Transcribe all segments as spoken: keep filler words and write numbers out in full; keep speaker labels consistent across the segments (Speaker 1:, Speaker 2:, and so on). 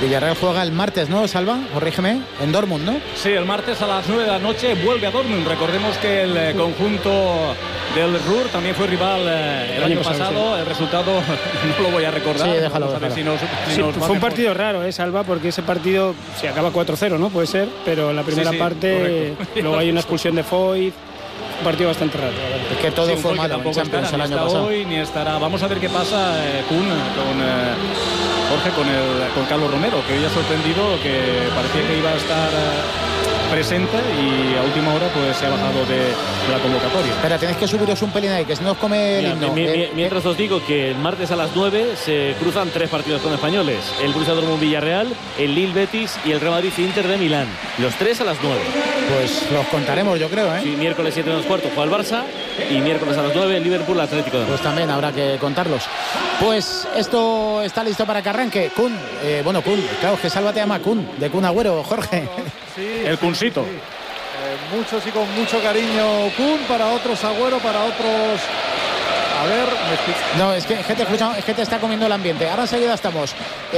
Speaker 1: Villarreal juega el martes, ¿no, Salva? Corrígeme, en Dortmund, ¿no?
Speaker 2: Sí, el martes a las nueve de la noche vuelve a Dortmund. Recordemos que el eh, conjunto del Ruhr también fue rival eh, el, el año, año pasado. pasado. El resultado no lo voy a recordar.
Speaker 1: Sí, déjalo,
Speaker 2: Vamos a ver si nos, si
Speaker 3: sí,
Speaker 2: nos
Speaker 3: fue un partido por... raro, ¿eh, Salva? Porque ese partido se acaba cuatro cero, ¿no? Puede ser, pero la primera sí, sí, parte, luego hay una expulsión de Foyt. Un partido bastante raro.
Speaker 1: Es que todo sí, fue malo
Speaker 2: en Champions
Speaker 1: estará,
Speaker 2: el año pasado. Hoy, ni estará. Vamos a ver qué pasa eh, Kun, con eh, Jorge, con, el, con Carlos Romero, que hoy ha sorprendido, que parecía que iba a estar eh, presente y a última hora pues se ha bajado de, de la convocatoria.
Speaker 1: Espera, tenéis que subiros un pelín ahí, que si no os come el himno.
Speaker 4: Mi, mi,
Speaker 1: eh,
Speaker 4: mientras os digo que el martes a las nueve se cruzan tres partidos con españoles. El Borussia Dortmund Villarreal, el Lille Betis y el Real Madrid Inter de Milán. Los tres a las nueve.
Speaker 1: Pues los contaremos, yo creo, ¿eh?
Speaker 4: Sí, miércoles siete menos cuarto juega el Barça y miércoles a las nueve el Liverpool Atlético de Madrid.
Speaker 1: Pues también habrá que contarlos. Pues esto está listo para que arranque. Kun, eh, bueno, Kun, claro, que Salva te llama Kun, de Kun Agüero, Jorge.
Speaker 2: Sí, el Kuncito.
Speaker 5: Sí, sí. Eh, muchos y con mucho cariño Kun, para otros Agüero, para otros... A ver, me explico.
Speaker 1: No, es que, es que te escucha, es que te está comiendo el ambiente. Ahora enseguida estamos.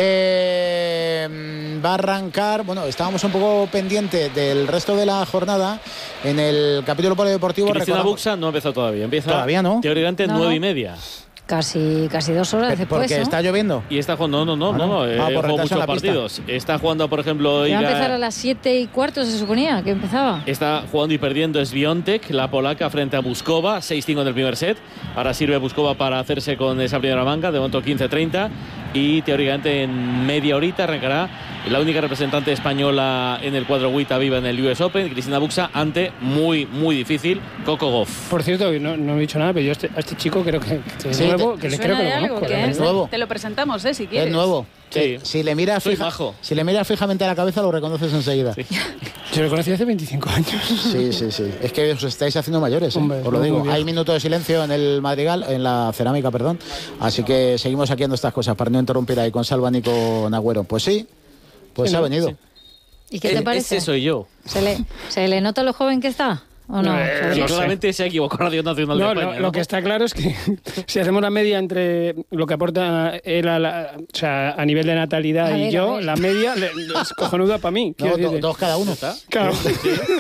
Speaker 1: Eh, va a arrancar. Bueno, estábamos un poco pendientes del resto de la jornada en el capítulo polideportivo.
Speaker 4: Cristina Buxa no ha empezado todavía. Empieza
Speaker 1: todavía no.
Speaker 4: Teóricamente
Speaker 6: no,
Speaker 4: nueve
Speaker 6: no.
Speaker 4: y media.
Speaker 6: Casi, casi dos horas después.
Speaker 1: Porque
Speaker 6: ¿no?
Speaker 1: está lloviendo.
Speaker 4: Y está jugando, no, no, no, no, no eh,
Speaker 1: ah,
Speaker 4: jugó muchos partidos. Está jugando, por ejemplo,
Speaker 6: iba
Speaker 4: Iga,
Speaker 6: a empezar a las siete y cuarto, se suponía que empezaba.
Speaker 4: Está jugando y perdiendo Swiatek, la polaca, frente a Buskova, seis cinco en el primer set. Ahora sirve Buskova para hacerse con esa primera manga, de momento quince treinta. Y teóricamente en media horita arrancará la única representante española en el cuadro Wita viva en el U S Open, Cristina Buxa, ante muy, muy difícil Coco Gauff.
Speaker 3: Por cierto, no, no he dicho nada, pero yo este, a este chico creo que, que es
Speaker 1: sí,
Speaker 3: nuevo,
Speaker 1: te,
Speaker 3: que le creo que lo
Speaker 6: algo,
Speaker 3: conozco.
Speaker 6: ¿qué
Speaker 3: Es
Speaker 1: nuevo.
Speaker 7: Te lo presentamos, ¿eh? Si quieres.
Speaker 1: Es nuevo.
Speaker 4: Sí.
Speaker 1: Si le miras fija, si le miras fijamente a la cabeza, lo reconoces enseguida. Sí.
Speaker 3: Yo lo conocí hace veinticinco años.
Speaker 1: Sí, sí, sí. Es que os estáis haciendo mayores, ¿eh?
Speaker 3: Hombre,
Speaker 1: os lo digo.
Speaker 3: Hay
Speaker 1: minuto de silencio en el Madrigal, en la cerámica, perdón. Así que seguimos haciendo estas cosas para no interrumpir ahí con Salva ni con Agüero. Pues sí, pues sí, ha venido. Sí.
Speaker 6: ¿Y qué te
Speaker 4: es,
Speaker 6: parece?
Speaker 4: Ese soy yo.
Speaker 6: ¿Se le, ¿Se le nota lo joven que está? ¿O no?
Speaker 3: Eh,
Speaker 4: no claramente se ha equivocado Radio Nacional
Speaker 3: no,
Speaker 4: de España.
Speaker 3: Lo,
Speaker 4: ¿no?
Speaker 3: lo que está claro es que si hacemos la media entre lo que aporta él a, la, o sea, a nivel de natalidad a y ver, yo, la media le, es cojonuda para mí.
Speaker 1: No, do, dos cada uno. ¿Está?
Speaker 3: Claro.
Speaker 1: Sí.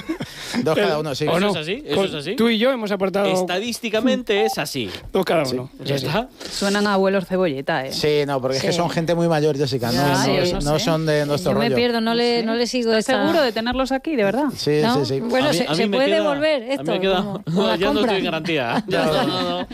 Speaker 1: Dos cada uno, sí.
Speaker 4: ¿Eso
Speaker 3: no?
Speaker 4: es así? ¿Eso es así?
Speaker 3: Tú y yo hemos aportado...
Speaker 4: Estadísticamente es así.
Speaker 3: Dos cada uno.
Speaker 4: Sí. ¿Ya está?
Speaker 7: Suenan a abuelos cebolleta, ¿eh?
Speaker 1: Sí, no, porque sí. es que son gente muy mayor, Jessica. No,
Speaker 7: ya,
Speaker 1: no,
Speaker 7: no,
Speaker 1: no, no son de nuestro
Speaker 6: yo
Speaker 1: rollo.
Speaker 6: Yo me pierdo, no le, sí. no le sigo.
Speaker 7: ¿Estás
Speaker 6: esta...
Speaker 7: seguro de tenerlos aquí, de verdad?
Speaker 1: Sí,
Speaker 6: ¿No?
Speaker 1: sí, sí.
Speaker 6: Bueno,
Speaker 4: mí,
Speaker 6: se, se puede
Speaker 4: queda,
Speaker 6: devolver esto.
Speaker 4: A mí me queda,
Speaker 6: como,
Speaker 4: no, ya
Speaker 6: compra.
Speaker 4: no estoy en garantía. Ya, no, no, no.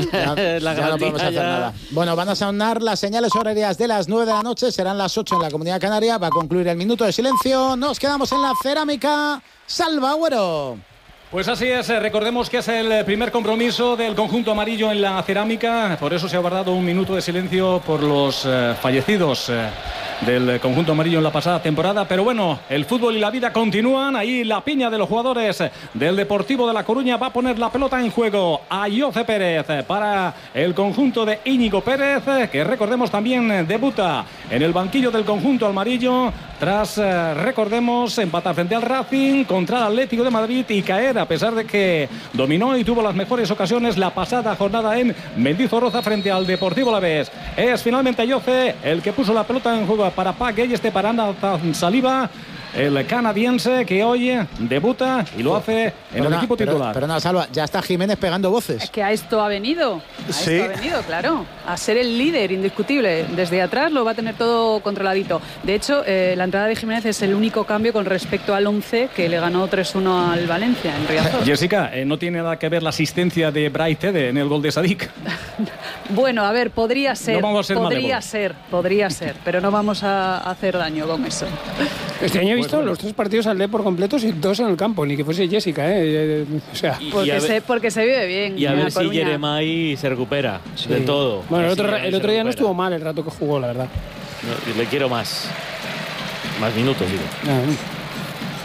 Speaker 1: Ya,
Speaker 4: la
Speaker 1: ya no podemos hacer
Speaker 4: ya...
Speaker 1: nada. Bueno, van a sonar las señales horarias de las nueve de la noche. Serán las ocho en la Comunidad Canaria. Va a concluir el minuto de silencio. Nos quedamos en la cerámica. Salva Agüero.
Speaker 2: Pues así es, recordemos que es el primer compromiso del conjunto amarillo en la cerámica, por eso se ha guardado un minuto de silencio por los eh, fallecidos eh, del conjunto amarillo en la pasada temporada, pero bueno, el fútbol y la vida continúan, ahí la piña de los jugadores del Deportivo de La Coruña va a poner la pelota en juego a Jose Pérez para el conjunto de Íñigo Pérez, que recordemos también debuta en el banquillo del conjunto amarillo, tras, eh, recordemos, empatar frente al Racing contra el Atlético de Madrid y caer a pesar de que dominó y tuvo las mejores ocasiones la pasada jornada en Mendizorroza frente al Deportivo Alavés. Es finalmente Jose el que puso la pelota en juego para Paque y este para Nathan Saliba, el canadiense que hoy debuta y lo hace en
Speaker 1: perdona,
Speaker 2: el equipo titular.
Speaker 1: Pero, perdona, Salva, ya está Jiménez pegando voces.
Speaker 7: Es que a esto ha venido. A
Speaker 5: sí.
Speaker 7: esto ha venido, claro. A ser el líder indiscutible. Desde atrás lo va a tener todo controladito. De hecho, eh, la entrada de Jiménez es el único cambio con respecto al once que le ganó tres uno al Valencia en Riazor.
Speaker 2: Jessica, eh, ¿no tiene nada que ver la asistencia de Bright Tede en el gol de Sadik?
Speaker 7: Bueno, a ver, podría ser.
Speaker 2: No vamos a ser
Speaker 7: podría
Speaker 2: malévolos.
Speaker 7: ser, podría ser. Pero no vamos a hacer daño con eso.
Speaker 3: Este año he visto
Speaker 2: Pues bueno.
Speaker 3: los tres partidos al D por completos y dos en el campo, ni que fuese Jessica, ¿eh? O sea,
Speaker 4: Y,
Speaker 7: Porque,
Speaker 4: y a
Speaker 7: se,
Speaker 4: ver,
Speaker 7: porque se vive bien.
Speaker 4: y a
Speaker 7: en
Speaker 4: ver
Speaker 7: La
Speaker 4: si
Speaker 7: Coruña.
Speaker 4: Jeremai se recupera
Speaker 3: sí.
Speaker 4: de todo.
Speaker 3: Bueno, el
Speaker 4: Si
Speaker 3: otro,
Speaker 4: Jeremai
Speaker 3: el
Speaker 4: se
Speaker 3: otro día no
Speaker 4: recupera.
Speaker 3: estuvo mal el rato que jugó, la verdad.
Speaker 4: No, le quiero más. Más minutos, digo.
Speaker 3: Ah,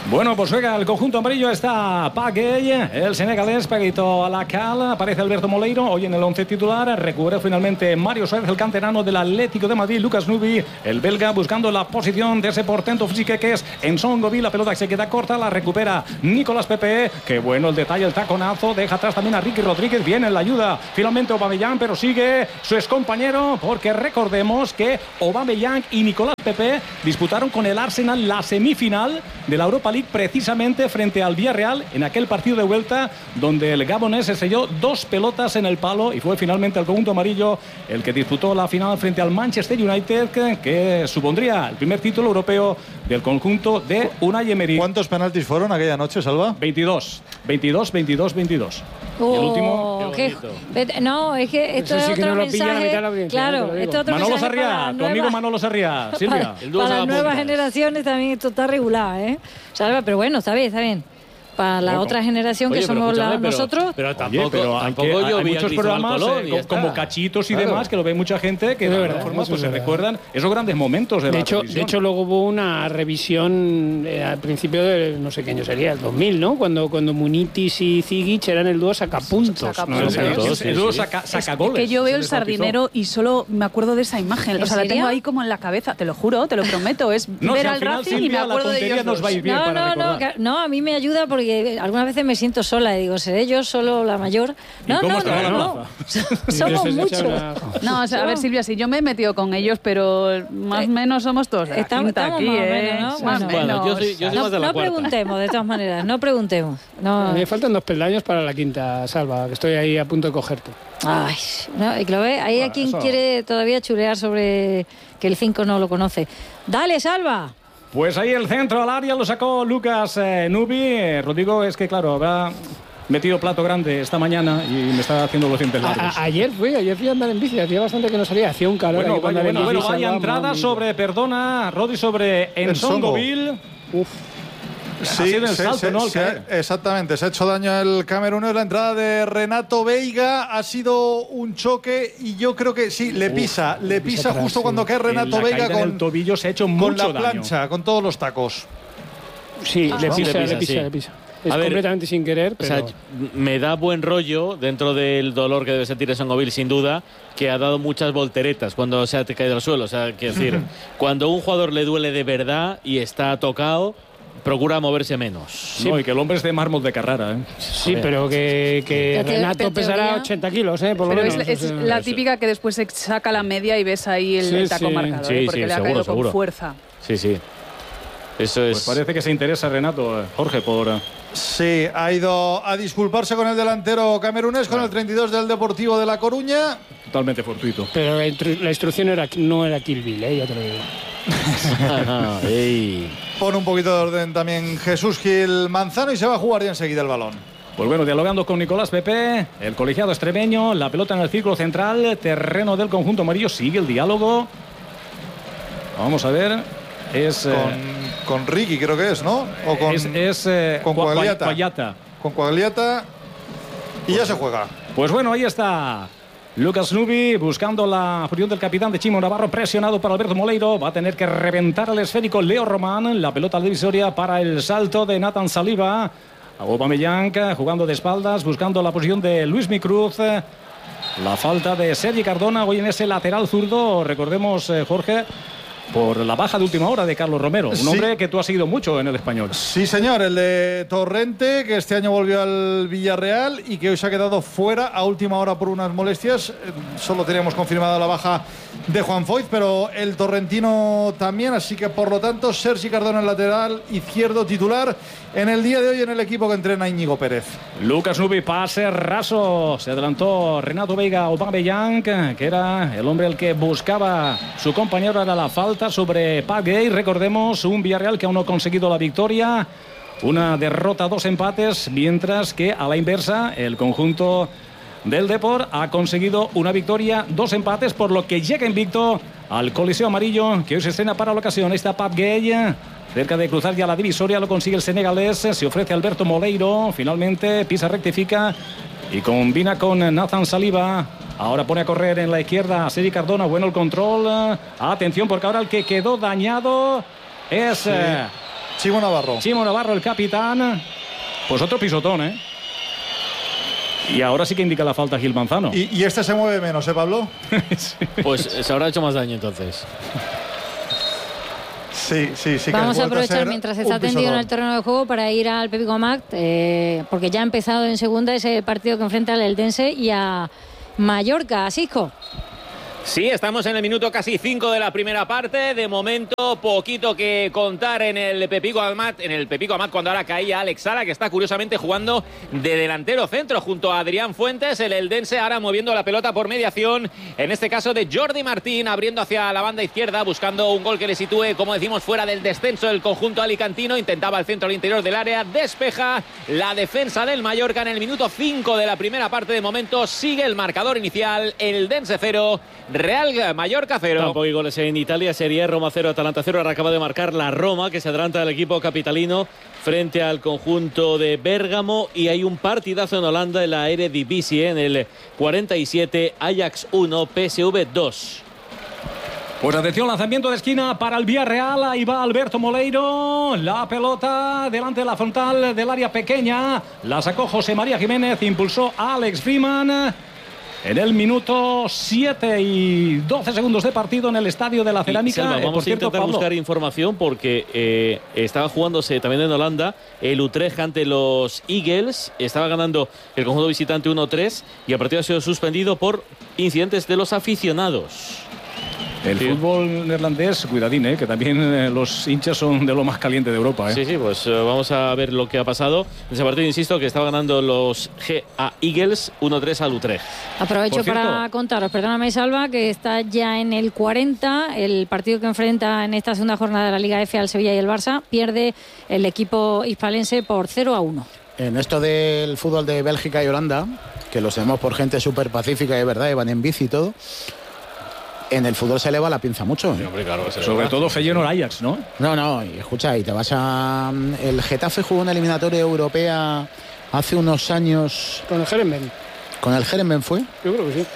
Speaker 2: Bueno, pues juega el conjunto amarillo, está Paguey, el senegalés, Paguito a la cal, aparece Alberto Moleiro, hoy en el once titular, recupera finalmente Mario Suárez, el canterano del Atlético de Madrid, Lucas Nubi, el belga, buscando la posición de ese portento físico que es Nsongovi, la pelota que se queda corta, la recupera Nicolás Pepe, qué bueno el detalle, el taconazo, deja atrás también a Ricky Rodríguez, viene en la ayuda, finalmente Aubameyang, pero sigue su excompañero, porque recordemos que Aubameyang y Nicolás Pepe disputaron con el Arsenal la semifinal de la Europa League precisamente frente al Villarreal en aquel partido de vuelta donde el gabonés se selló dos pelotas en el palo y fue finalmente el conjunto amarillo el que disputó la final frente al Manchester United, que, que supondría el primer título europeo del conjunto de Unai Emery.
Speaker 5: ¿Cuántos penaltis fueron aquella noche, Salva?
Speaker 2: veintidós, veintidós, veintidós, veintidós.
Speaker 6: Oh,
Speaker 2: y el último...
Speaker 6: qué, no, es que esto
Speaker 3: Eso sí
Speaker 6: es
Speaker 3: que
Speaker 6: otro
Speaker 3: no lo pilla la
Speaker 6: mensaje.
Speaker 3: mitad de la audiencia,
Speaker 6: Claro,
Speaker 3: te lo digo.
Speaker 6: esto es otro
Speaker 2: Manolo
Speaker 6: mensaje para
Speaker 2: Sarriá,
Speaker 6: las
Speaker 2: tu amigo
Speaker 6: nuevas-
Speaker 2: Manolo Sarriá. Silvia.
Speaker 6: Para,
Speaker 4: El dúo
Speaker 6: para
Speaker 4: se
Speaker 6: las
Speaker 4: va
Speaker 6: nuevas
Speaker 4: apuntas.
Speaker 6: generaciones también esto está regular, ¿eh? Salva, pero bueno, está bien, está bien. Para la
Speaker 2: Bueno,
Speaker 6: otra generación
Speaker 4: Oye,
Speaker 6: que
Speaker 4: pero
Speaker 6: somos la-
Speaker 4: escúchame, pero-
Speaker 6: nosotros.
Speaker 4: Pero
Speaker 2: Oye,
Speaker 4: tampoco,
Speaker 2: pero hay,
Speaker 4: tampoco
Speaker 2: que- hay
Speaker 4: yo vi a
Speaker 2: muchos
Speaker 4: Cristóbal
Speaker 2: programas
Speaker 4: Colón y
Speaker 2: eh,
Speaker 4: ya
Speaker 2: co- como
Speaker 4: está.
Speaker 2: cachitos y
Speaker 3: Claro.
Speaker 2: demás que lo ve mucha gente que
Speaker 3: Es
Speaker 2: de
Speaker 3: verdad,
Speaker 2: alguna forma
Speaker 3: eso
Speaker 2: pues,
Speaker 3: es
Speaker 2: se
Speaker 3: verdad.
Speaker 2: recuerdan esos grandes momentos de,
Speaker 3: De
Speaker 2: la
Speaker 3: hecho, de
Speaker 2: televisión.
Speaker 3: hecho, luego hubo una revisión eh, al principio de no sé qué año sería, el dos mil, ¿no? Cuando, cuando Munitis y Zigic eran el dúo sacapuntos.
Speaker 7: Sacapuntos.
Speaker 3: ¿no?
Speaker 2: El- el-
Speaker 4: Sí,
Speaker 2: el dúo
Speaker 4: sí.
Speaker 2: saca,
Speaker 7: Es
Speaker 2: saca goles.
Speaker 7: que yo veo
Speaker 2: se
Speaker 7: el
Speaker 2: les bautizó.
Speaker 7: sardinero y solo me acuerdo de esa imagen. O
Speaker 6: ¿En
Speaker 7: sea, la
Speaker 6: serio?
Speaker 7: tengo ahí como en la cabeza, te lo juro, te lo prometo. Es
Speaker 2: No,
Speaker 7: ver
Speaker 2: si al
Speaker 7: al
Speaker 2: final,
Speaker 7: Racing y
Speaker 2: Silvia,
Speaker 7: me
Speaker 2: la
Speaker 7: acuerdo de
Speaker 2: tontería
Speaker 7: ellos
Speaker 2: nos va a ir
Speaker 7: dos.
Speaker 2: bien
Speaker 6: No,
Speaker 2: para
Speaker 6: no, no,
Speaker 2: recordar.
Speaker 6: que- no, a mí me ayuda porque algunas veces me siento sola y digo, ¿seré yo solo la mayor? No,
Speaker 2: cómo
Speaker 6: no,
Speaker 2: estará
Speaker 6: no,
Speaker 2: la
Speaker 6: no. Somos
Speaker 3: Se
Speaker 6: muchos.
Speaker 3: echa una-
Speaker 7: No, o sea, a ver, Silvia, sí, yo me he metido con ellos, pero más o menos somos todos de la
Speaker 6: Estamos-
Speaker 7: quinta
Speaker 6: estamos
Speaker 7: aquí,
Speaker 6: más o
Speaker 7: ¿eh?
Speaker 6: menos, ¿no?
Speaker 7: Más o
Speaker 6: Bueno.
Speaker 4: Bueno,
Speaker 7: menos.
Speaker 4: yo soy, yo soy
Speaker 6: No,
Speaker 4: más de la
Speaker 6: no
Speaker 4: cuarta.
Speaker 6: preguntemos, de todas maneras, no preguntemos. No.
Speaker 3: Me faltan dos peldaños para la quinta, Salva, que estoy ahí a punto de cogerte.
Speaker 6: Ay, no, y que lo ve, ahí hay quien
Speaker 2: eso-
Speaker 6: quiere todavía chulear sobre que el cinco no lo conoce. Dale, Salva.
Speaker 2: Pues ahí el centro al área lo sacó Lucas eh, Nubi. Eh, Rodrigo, es que claro, habrá metido plato grande esta mañana y me está haciendo los dientes
Speaker 3: A-
Speaker 2: largos.
Speaker 3: a- ayer fui, ayer fui a andar en bici, hacía bastante que no salía, hacía un calor.
Speaker 2: Bueno,
Speaker 3: aquí para
Speaker 2: vaya,
Speaker 3: andar en
Speaker 2: bueno, bueno,
Speaker 3: bici,
Speaker 2: vaya
Speaker 3: Salva,
Speaker 2: entrada
Speaker 3: mamita.
Speaker 2: sobre, perdona, Rodri, sobre Ensongoville.
Speaker 3: Uf.
Speaker 2: Ha sido el
Speaker 5: se-
Speaker 2: salto,
Speaker 5: se-
Speaker 2: ¿no? Al
Speaker 5: se-
Speaker 2: caer.
Speaker 5: exactamente, se ha hecho daño el camerunés. La entrada de Renato Veiga ha sido un choque y yo creo que sí, le pisa, le
Speaker 3: pisa
Speaker 5: pisa
Speaker 3: atrás,
Speaker 5: justo
Speaker 3: sí.
Speaker 5: cuando cae
Speaker 2: En
Speaker 5: Renato
Speaker 2: la
Speaker 5: Veiga
Speaker 2: caída en el
Speaker 5: con,
Speaker 2: tobillo se ha hecho
Speaker 5: con
Speaker 2: mucho
Speaker 5: la
Speaker 2: daño.
Speaker 5: plancha, con todos los tacos.
Speaker 3: Sí, le
Speaker 4: Sí,
Speaker 3: pisa,
Speaker 4: le
Speaker 3: le
Speaker 4: pisa,
Speaker 3: pisa,
Speaker 4: sí.
Speaker 3: le pisa. Es
Speaker 4: A ver,
Speaker 3: completamente sin querer,
Speaker 4: O
Speaker 3: pero...
Speaker 4: sea, me da buen rollo dentro del dolor que debe sentir Ensongoville, sin duda, que ha dado muchas volteretas cuando se ha caído al suelo. O sea, quiero decir, cuando a un jugador le duele de verdad y está tocado, procura moverse menos.
Speaker 2: No, y que el hombre es de mármol de Carrara, ¿eh?
Speaker 3: Sí, pero que, que
Speaker 6: Ya te-
Speaker 3: Renato
Speaker 6: te-
Speaker 3: pesará
Speaker 6: teoría.
Speaker 3: ochenta kilos, ¿eh? Por lo
Speaker 7: Pero
Speaker 3: menos.
Speaker 7: es, es
Speaker 3: o sea,
Speaker 7: la típica que después se saca la media y ves ahí el,
Speaker 3: Sí,
Speaker 7: el taco
Speaker 3: sí.
Speaker 7: marcador,
Speaker 4: Sí,
Speaker 7: ¿eh? porque
Speaker 4: sí,
Speaker 7: le ha
Speaker 4: seguro,
Speaker 7: caído
Speaker 4: seguro.
Speaker 7: con fuerza.
Speaker 4: Sí, sí. Eso es.
Speaker 2: Pues parece que se interesa Renato, eh, Jorge, por... eh,
Speaker 5: Sí, ha ido a disculparse con el delantero camerunés, con el treinta y dos del Deportivo de La Coruña.
Speaker 2: totalmente fortuito.
Speaker 3: Pero la, instru- la instrucción era, no era Kill Bill, ¿eh? Ya te lo digo.
Speaker 4: Ajá, ey.
Speaker 5: Pone un poquito de orden también Jesús Gil Manzano y se va a jugar ya enseguida el balón.
Speaker 2: Pues bueno, dialogando con Nicolás Pepe, el colegiado extremeño, la pelota en el círculo central, terreno del conjunto amarillo, sigue el diálogo. Vamos a ver, es... eh,
Speaker 5: Con, con Ricky creo que es, ¿no? O con,
Speaker 2: es, es, eh,
Speaker 5: con
Speaker 2: Gua-
Speaker 5: Coagliata.
Speaker 2: Coagliata.
Speaker 5: con Coagliata. Y ya se juega.
Speaker 2: Pues bueno, ahí está Lucas Nubi buscando la fusión del capitán de Chimo Navarro, presionado por Alberto Moleiro. Va a tener que reventar el esférico Leo Román. La pelota divisoria para el salto de Nathan Saliba. Aubameyang jugando de espaldas, buscando la posición de Luis Micruz. La falta de Sergi Cardona hoy en ese lateral zurdo. Recordemos, eh, Jorge, por la baja de última hora de Carlos Romero. Un
Speaker 5: Sí.
Speaker 2: hombre que tú has seguido mucho en el Español.
Speaker 5: Sí, señor, el de Torrente, que este año volvió al Villarreal y que hoy se ha quedado fuera a última hora por unas molestias. Eh, Solo teníamos confirmada la baja de Juan Foyt, pero el torrentino también, así que por lo tanto Sergi Cardona, el lateral izquierdo titular en el día de hoy en el equipo que entrena Íñigo Pérez.
Speaker 2: Lucas Nubi, pase raso. Se adelantó Renato Veiga Aubameyang, que era el hombre el que buscaba su compañero. Era la falta sobre Paguey. Recordemos, un Villarreal que aún no ha conseguido la victoria. Una derrota, dos empates, mientras que a la inversa el conjunto del Depor ha conseguido una victoria, dos empates, por lo que llega invicto al Coliseo Amarillo, que hoy se estrena para la ocasión. Ahí está Paguey, cerca de cruzar ya la divisoria, lo consigue el senegalés, se ofrece Alberto Moleiro, finalmente pisa, rectifica y combina con Nathan Saliba. Ahora pone a correr en la izquierda a Sergi Cardona, bueno el control, atención porque ahora el que quedó dañado es...
Speaker 5: Sí.
Speaker 2: eh,
Speaker 5: Chimo Navarro.
Speaker 2: Chimo Navarro, el capitán. Pues otro pisotón, ¿eh? Y ahora sí que indica la falta Gil Manzano.
Speaker 5: Y, y este se mueve menos, ¿eh, Pablo?
Speaker 2: Sí.
Speaker 4: Pues se habrá hecho más daño entonces.
Speaker 5: Sí, sí, sí.
Speaker 6: Vamos
Speaker 5: que
Speaker 6: a
Speaker 5: ha vuelto
Speaker 6: aprovechar
Speaker 5: ser
Speaker 6: mientras
Speaker 5: un
Speaker 6: está tendido en
Speaker 5: pisotón.
Speaker 6: el terreno de juego para ir al Pepico Mac, eh, porque ya ha empezado en segunda ese partido que enfrenta al Eldense y a Mallorca. Asisco.
Speaker 8: Sí, estamos en el minuto casi cinco de la primera parte. De momento, poquito que contar en el Pepico Amat, en el Pepico Amat cuando ahora caía Alex Sala, que está curiosamente jugando de delantero centro junto a Adrián Fuentes. El Eldense ahora moviendo la pelota por mediación, en este caso de Jordi Martín, abriendo hacia la banda izquierda, buscando un gol que le sitúe, como decimos, fuera del descenso del conjunto alicantino. Intentaba el centro al interior del área, despeja la defensa del Mallorca en el minuto cinco de la primera parte. De momento sigue el marcador inicial, Eldense cero, Real Mallorca cero.
Speaker 4: Tampoco hay goles en Italia. Serie Roma cero, Atalanta cero. Ahora acaba de marcar la Roma, que se adelanta al equipo capitalino frente al conjunto de Bérgamo. Y hay un partidazo en Holanda en la Eredivisie en el cuarenta y siete. Ajax uno, P S V dos.
Speaker 2: Pues atención, lanzamiento de esquina para el Villarreal. Ahí va Alberto Moleiro. La pelota delante de la frontal del área pequeña. La sacó José María Jiménez. Impulsó a Alex Freeman. En el minuto siete y doce segundos de partido en el estadio de la Cerámica.
Speaker 4: Selva, vamos
Speaker 2: eh, por
Speaker 4: a
Speaker 2: cierto,
Speaker 4: intentar
Speaker 2: Pablo,
Speaker 4: buscar información porque eh, estaba jugándose también en Holanda el Utrecht ante los Eagles. Estaba ganando el conjunto visitante uno tres y el partido ha sido suspendido por incidentes de los aficionados.
Speaker 2: el
Speaker 4: Sí.
Speaker 2: fútbol neerlandés, cuidadín, eh, que también eh, los hinchas son de lo más caliente de Europa. Eh.
Speaker 4: Sí, sí, pues eh, vamos a ver lo que ha pasado. En ese partido, insisto, que estaba ganando los G A Eagles uno tres al Utrecht.
Speaker 6: Aprovecho
Speaker 2: Por cierto,
Speaker 6: para contaros, perdóname Salva, que está ya en el cuarenta, el partido que enfrenta en esta segunda jornada de la Liga F al Sevilla y el Barça, pierde el equipo hispalense por cero a uno.
Speaker 1: En esto del fútbol de Bélgica y Holanda, que lo sabemos por gente súper pacífica y de verdad, y van en bici y todo, en el fútbol se eleva la pinza mucho. ¿eh?
Speaker 4: Sí, hombre, claro,
Speaker 2: Sobre todo Feyenoord Ajax, ¿no?
Speaker 1: No, no, y escucha, y te vas a... El Getafe jugó una eliminatoria europea hace unos años...
Speaker 3: Con el Herenben.
Speaker 1: Con el Herenben fue.
Speaker 3: Yo creo que sí.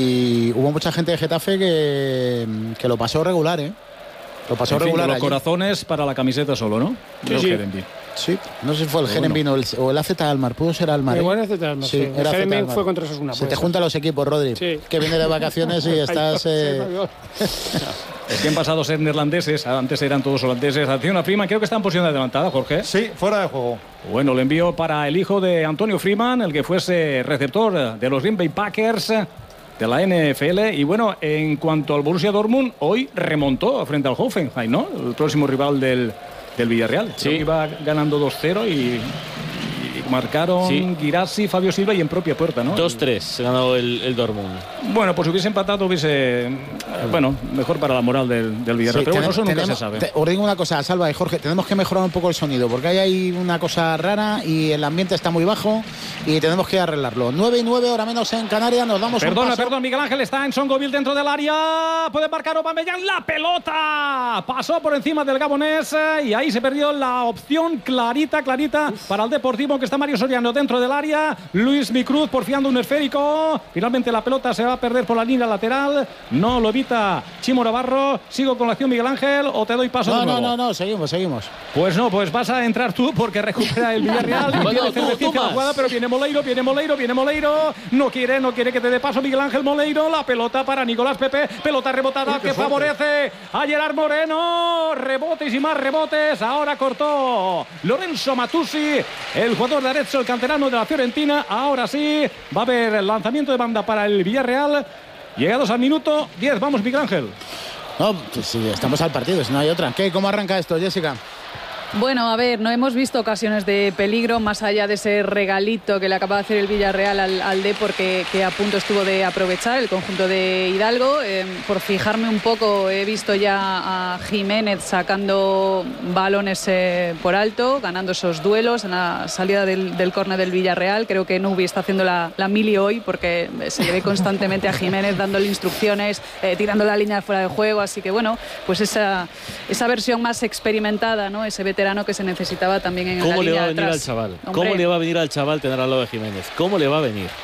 Speaker 1: Y hubo mucha gente de Getafe que, que lo pasó regular, ¿eh? Lo pasó
Speaker 2: En fin,
Speaker 1: regular
Speaker 2: los
Speaker 1: allí.
Speaker 2: corazones para la camiseta solo, ¿no?
Speaker 3: Sí,
Speaker 2: Del
Speaker 3: sí.
Speaker 2: Herenveen.
Speaker 1: Sí, no sé si fue el
Speaker 2: Pero
Speaker 1: Herenveen
Speaker 2: bueno.
Speaker 1: o, el, o el A Z Almar. Pudo ser Almar. ¿eh?
Speaker 3: Igual es Z Almar, sí.
Speaker 1: Sí,
Speaker 3: El
Speaker 1: era
Speaker 3: Herenveen
Speaker 1: Z Almar.
Speaker 3: fue contra Osasuna.
Speaker 1: Se
Speaker 3: puede
Speaker 1: te
Speaker 3: ser.
Speaker 1: juntan los equipos, Rodri.
Speaker 3: Sí.
Speaker 1: Que viene de vacaciones y estás...
Speaker 3: Ay,
Speaker 1: eh,
Speaker 3: Dios,
Speaker 2: Es que han pasado a ser neerlandeses, antes eran todos holandeses. Atención a Freeman, creo que está en posición adelantada, Jorge.
Speaker 5: Sí, fuera de juego.
Speaker 2: Bueno, le envío para el hijo de Antonio Freeman, el que fuese receptor de los Green Bay Packers de la N F L. Y bueno, en cuanto al Borussia Dortmund, hoy remontó frente al Hoffenheim, ¿no? El próximo rival del, del Villarreal.
Speaker 4: Sí.
Speaker 2: Creo que iba ganando dos cero y, y marcaron
Speaker 4: Sí.
Speaker 2: Guirassi, Fabio Silva y en propia puerta, ¿no?
Speaker 4: dos tres ganado el, el Dortmund.
Speaker 2: Bueno, pues si hubiese empatado, hubiese... eh, Bueno, mejor para la moral del, del Villarreal.
Speaker 1: Sí,
Speaker 2: Pero bueno,
Speaker 1: tenemos-
Speaker 2: eso nunca
Speaker 1: tenemos-
Speaker 2: se sabe.
Speaker 1: te- os digo una cosa, Salva y Jorge, tenemos que mejorar un poco el sonido, porque hay ahí una cosa rara y el ambiente está muy bajo y tenemos que arreglarlo. nueve y nueve, ahora menos en Canarias, nos damos un
Speaker 2: Perdona,
Speaker 1: paso.
Speaker 2: perdón, Miguel Ángel está en Songoville dentro del área. Puede marcar Aubameyang, la pelota. Pasó por encima del gabonés eh, y ahí se perdió la opción clarita, clarita para el Deportivo, que está Mario Soriano dentro del área. Luis Micruz porfiando un esférico. Finalmente la pelota se va a perder por la línea lateral. No lo evita Chimo Navarro. Sigo con la acción, Miguel Ángel, o te doy paso
Speaker 1: No,
Speaker 2: de nuevo.
Speaker 1: no, no, no, seguimos, seguimos.
Speaker 2: Pues no, pues vas a entrar tú porque recupera el Villarreal.
Speaker 4: Bueno,
Speaker 2: Tiene
Speaker 4: tú,
Speaker 2: cervecita
Speaker 4: tú
Speaker 2: la
Speaker 4: más.
Speaker 2: jugada, pero viene Moleiro, viene Moleiro, viene Moleiro. No quiere, no quiere que te dé paso Miguel Ángel Moleiro. La pelota para Nicolás Pepe. Pelota rebotada que favorece a Gerard Moreno. Rebotes y más rebotes. Ahora cortó Lorenzo Matusi, el jugador de Arezzo, el canterano de la Fiorentina. Ahora sí, va a haber el lanzamiento de banda para el Villarreal. Llegados al minuto diez. Vamos, Miguel Ángel.
Speaker 1: No, pues sí, estamos al partido, si no hay otra. ¿Qué? ¿Cómo arranca esto, Jessica?
Speaker 7: Bueno, a ver, no hemos visto ocasiones de peligro más allá de ese regalito que le acaba de hacer el Villarreal al, al Depor, que, que a punto estuvo de aprovechar el conjunto de Hidalgo. Eh, por fijarme un poco, he visto ya a Jiménez sacando balones eh, por alto, ganando esos duelos en la salida del, del córner del Villarreal. Creo que Nubi está haciendo la, la mili hoy, porque se le ve constantemente a Jiménez dándole instrucciones, eh, tirando la línea fuera de juego. Así que bueno, pues esa, esa versión más experimentada, ¿no? Ese veterano que se necesitaba también en la
Speaker 4: ¿Cómo le
Speaker 7: línea
Speaker 4: va a
Speaker 7: de
Speaker 4: venir
Speaker 7: atrás.
Speaker 4: al chaval?
Speaker 7: Hombre,
Speaker 4: ¿Cómo le va a venir al chaval tener al lado de Jiménez? ¿Cómo le va a venir?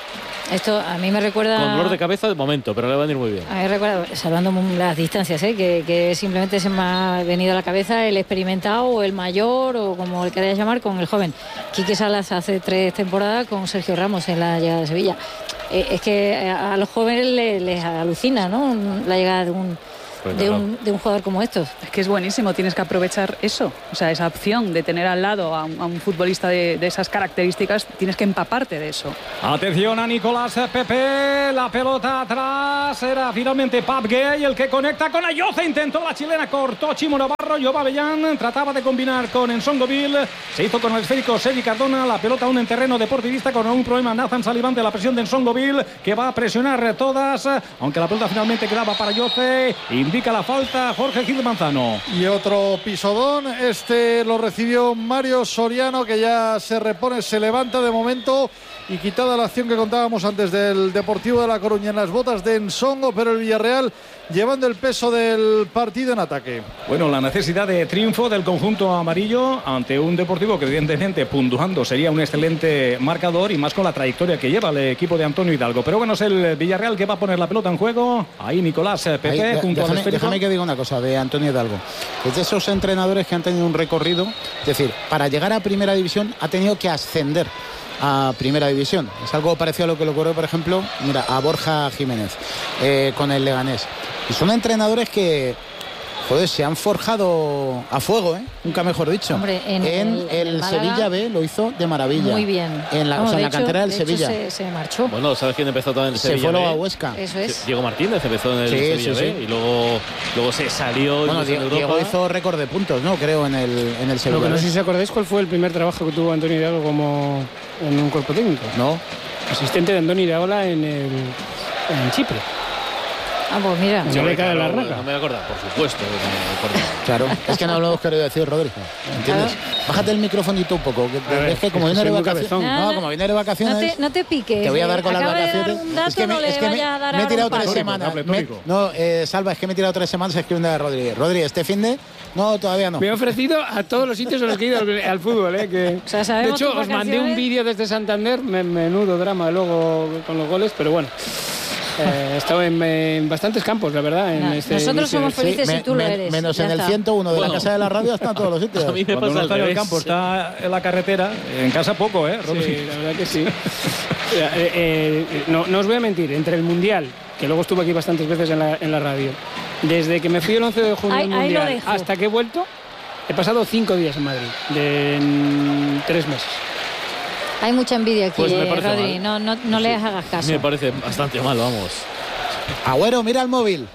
Speaker 6: Esto a mí me recuerda...
Speaker 4: Con dolor de cabeza de momento, pero le va a venir muy bien.
Speaker 6: A mí me recuerda, salvando las distancias, ¿eh? que, que simplemente se me ha venido a la cabeza el experimentado o el mayor o como le queráis llamar con el joven. Quique Salas hace tres temporadas con Sergio Ramos en la llegada de Sevilla. Eh, es que a los jóvenes les, les alucina, ¿no? La llegada de un... Pues de, un, de un jugador como estos.
Speaker 7: Es que es buenísimo, tienes que aprovechar eso, o sea, esa opción de tener al lado a un, a un futbolista de, de esas características, tienes que empaparte de eso.
Speaker 2: Atención a Nicolás Pepe, la pelota atrás, era finalmente Pap Gay el que conecta con Ayoce, intentó la chilena, cortó Chimo Navarro, Jova Bellán, trataba de combinar con Ensongoville, se hizo con el esférico Sergi Cardona, la pelota aún en terreno deportivista con un problema Nathan Sullivan de la presión de Ensongoville, que va a presionar todas, aunque la pelota finalmente quedaba para Ayoce, indica la falta Jorge Gil Manzano.
Speaker 5: Y otro pisodón, este lo recibió Mario Soriano, que ya se repone, se levanta de momento, y quitada la acción que contábamos antes del Deportivo de La Coruña en las botas de Ensongo, pero el Villarreal llevando el peso del partido en ataque.
Speaker 2: Bueno, la necesidad de triunfo del conjunto amarillo ante un Deportivo que evidentemente puntuando sería un excelente marcador y más con la trayectoria que lleva el equipo de Antonio Hidalgo. Pero bueno, es el Villarreal que va a poner la pelota en juego. Ahí Nicolás Pepe Ahí, junto
Speaker 1: déjame,
Speaker 2: al esférico.
Speaker 1: Déjame que diga una cosa de Antonio Hidalgo. Es de esos entrenadores que han tenido un recorrido, es decir, para llegar a Primera División ha tenido que ascender a Primera División. Es algo parecido a lo que le ocurrió, por ejemplo, mira, a Borja Jiménez eh, con el Leganés. Y son entrenadores que, joder, se han forjado a fuego, ¿eh? Nunca mejor dicho.
Speaker 6: Hombre, en,
Speaker 1: en el, el, el Sevilla B lo hizo de maravilla.
Speaker 6: Muy bien.
Speaker 1: En la,
Speaker 6: Vamos,
Speaker 1: o sea, en la
Speaker 6: hecho,
Speaker 1: cantera del
Speaker 6: de
Speaker 1: Sevilla.
Speaker 6: Se, se marchó.
Speaker 4: Bueno, ¿sabes quién empezó también en el
Speaker 1: se
Speaker 4: Sevilla?
Speaker 1: Se fue
Speaker 4: B?
Speaker 1: a Huesca.
Speaker 6: Eso es.
Speaker 4: Diego Martínez empezó en el
Speaker 1: sí,
Speaker 4: Sevilla
Speaker 1: sí,
Speaker 4: B
Speaker 1: sí.
Speaker 4: y luego, luego se salió.
Speaker 1: Bueno, Diego, Diego hizo récord de puntos, ¿no? Creo en el, en el Sevilla.
Speaker 3: Lo que no
Speaker 1: B.
Speaker 3: sé si os acordáis cuál fue el primer trabajo que tuvo Antonio Hidalgo como en un cuerpo técnico.
Speaker 1: No.
Speaker 3: Asistente de Antonio Iraola en, el, en Chipre.
Speaker 6: Ah, pues mira.
Speaker 3: Yo le cae la
Speaker 4: no,
Speaker 3: raca.
Speaker 4: no me acuerdo, por supuesto. Que me
Speaker 1: claro, es que no lo hemos querido decir, Rodri. ¿Entiendes? Claro. Bájate el microfonito un poco. Que ver, es que como viene de vacaciones. No, como viene de vacaciones.
Speaker 6: No te, no te piques.
Speaker 1: Te voy a dar con las vacaciones.
Speaker 6: Dato,
Speaker 1: es que me,
Speaker 6: no
Speaker 1: es que me,
Speaker 6: a dar
Speaker 1: me he tirado tres
Speaker 6: palo.
Speaker 1: semanas. Me, no, eh, Salva, es que me he tirado tres semanas escribiendo de Rodri. Rodri, este fin de. No, todavía no.
Speaker 3: Me he ofrecido a todos los sitios a los que he ido al, al fútbol. ¿eh? Que,
Speaker 6: o sea,
Speaker 3: de hecho, os mandé un vídeo desde Santander. Me, menudo drama luego con los goles, pero bueno. Eh, he estado en, en bastantes campos, la verdad. En
Speaker 6: no,
Speaker 3: este
Speaker 6: nosotros
Speaker 3: inicio.
Speaker 6: somos felices
Speaker 1: sí,
Speaker 6: si tú
Speaker 1: me,
Speaker 6: lo eres.
Speaker 1: Menos ya en
Speaker 6: está.
Speaker 1: el ciento uno de bueno. La casa de la radio están todos los sitios.
Speaker 4: A mí me
Speaker 2: Cuando
Speaker 4: pasa
Speaker 2: no está
Speaker 4: al
Speaker 2: en el
Speaker 4: revés.
Speaker 2: campo, está en la carretera. En casa poco, ¿eh? Rodri?
Speaker 3: Sí, la verdad que sí. eh, eh, no, no os voy a mentir, entre el Mundial, que luego estuve aquí bastantes veces en la, en la radio, desde que me fui el once de junio al Mundial hasta que he vuelto, he pasado cinco días en Madrid, de en tres meses.
Speaker 6: Hay mucha envidia aquí,
Speaker 4: pues
Speaker 6: eh, Rodri, no, no, no
Speaker 4: sí.
Speaker 6: le hagas caso.
Speaker 4: Me parece bastante mal, vamos.
Speaker 1: Agüero, mira el móvil.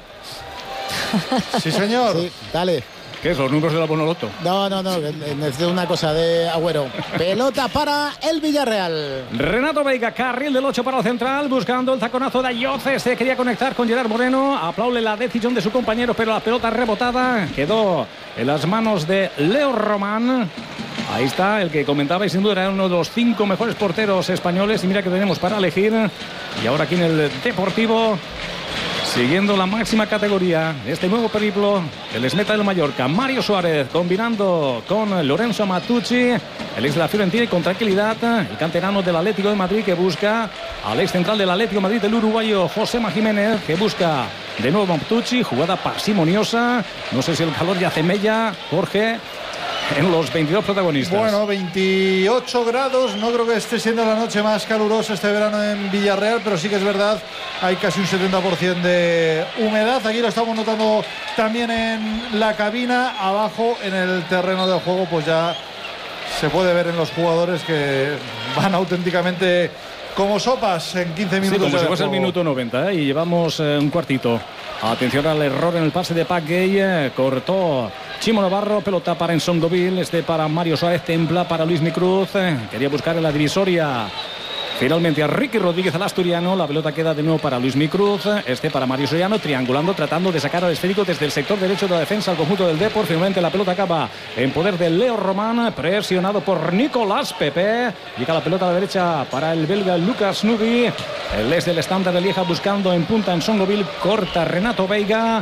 Speaker 5: Sí, señor.
Speaker 1: Sí, dale.
Speaker 2: ¿Qué es? ¿Los números de la Bonoloto?
Speaker 1: No, no, no. Necesito una cosa de Agüero. Pelota para el Villarreal.
Speaker 2: Renato Veiga, carril del ocho para el central, buscando el taconazo de Ayoce. Se quería conectar con Gerard Moreno. Aplaude la decisión de su compañero, pero la pelota rebotada quedó en las manos de Leo Román. Ahí está, el que comentaba y sin duda era uno de los cinco mejores porteros españoles. Y mira que tenemos para elegir. Y ahora aquí en el Deportivo, siguiendo la máxima categoría de este nuevo periplo, el exmeta del Mallorca, Mario Suárez, combinando con Lorenzo Matucci, el ex de la Fiorentina, y con tranquilidad el canterano del Atlético de Madrid, que busca al ex central del Atlético de Madrid, el uruguayo Josema Jiménez, que busca de nuevo Matucci, jugada parsimoniosa. No sé si el calor ya hace mella, Jorge, en los veintidós protagonistas.
Speaker 5: Bueno, veintiocho grados, no creo que esté siendo la noche más calurosa este verano en Villarreal, pero sí que es verdad, hay casi un setenta por ciento de humedad. Aquí lo estamos notando también en la cabina. Abajo en el terreno de juego pues ya se puede ver en los jugadores que van auténticamente como sopas en quince minutos.
Speaker 2: Sí, como si fuese el minuto noventa, ¿eh? Y llevamos eh, un cuartito. Atención al error en el pase de Pac Gay. Eh, cortó Chimo Navarro, pelota para Ensongoville, este para Mario Suárez, templa para Luis Micruz. Eh, quería buscar en la divisoria finalmente a Ricky Rodríguez, al asturiano. La pelota queda de nuevo para Luis Micruz, este para Mario Soriano, triangulando, tratando de sacar al esférico desde el sector derecho de la defensa al conjunto del Depor. Finalmente la pelota acaba en poder de Leo Román, presionado por Nicolás Pepe. Llega la pelota a la derecha para el belga Lucas Nubi, el ex del Standard de Lieja, buscando en punta en Ensongoville, corta Renato Veiga.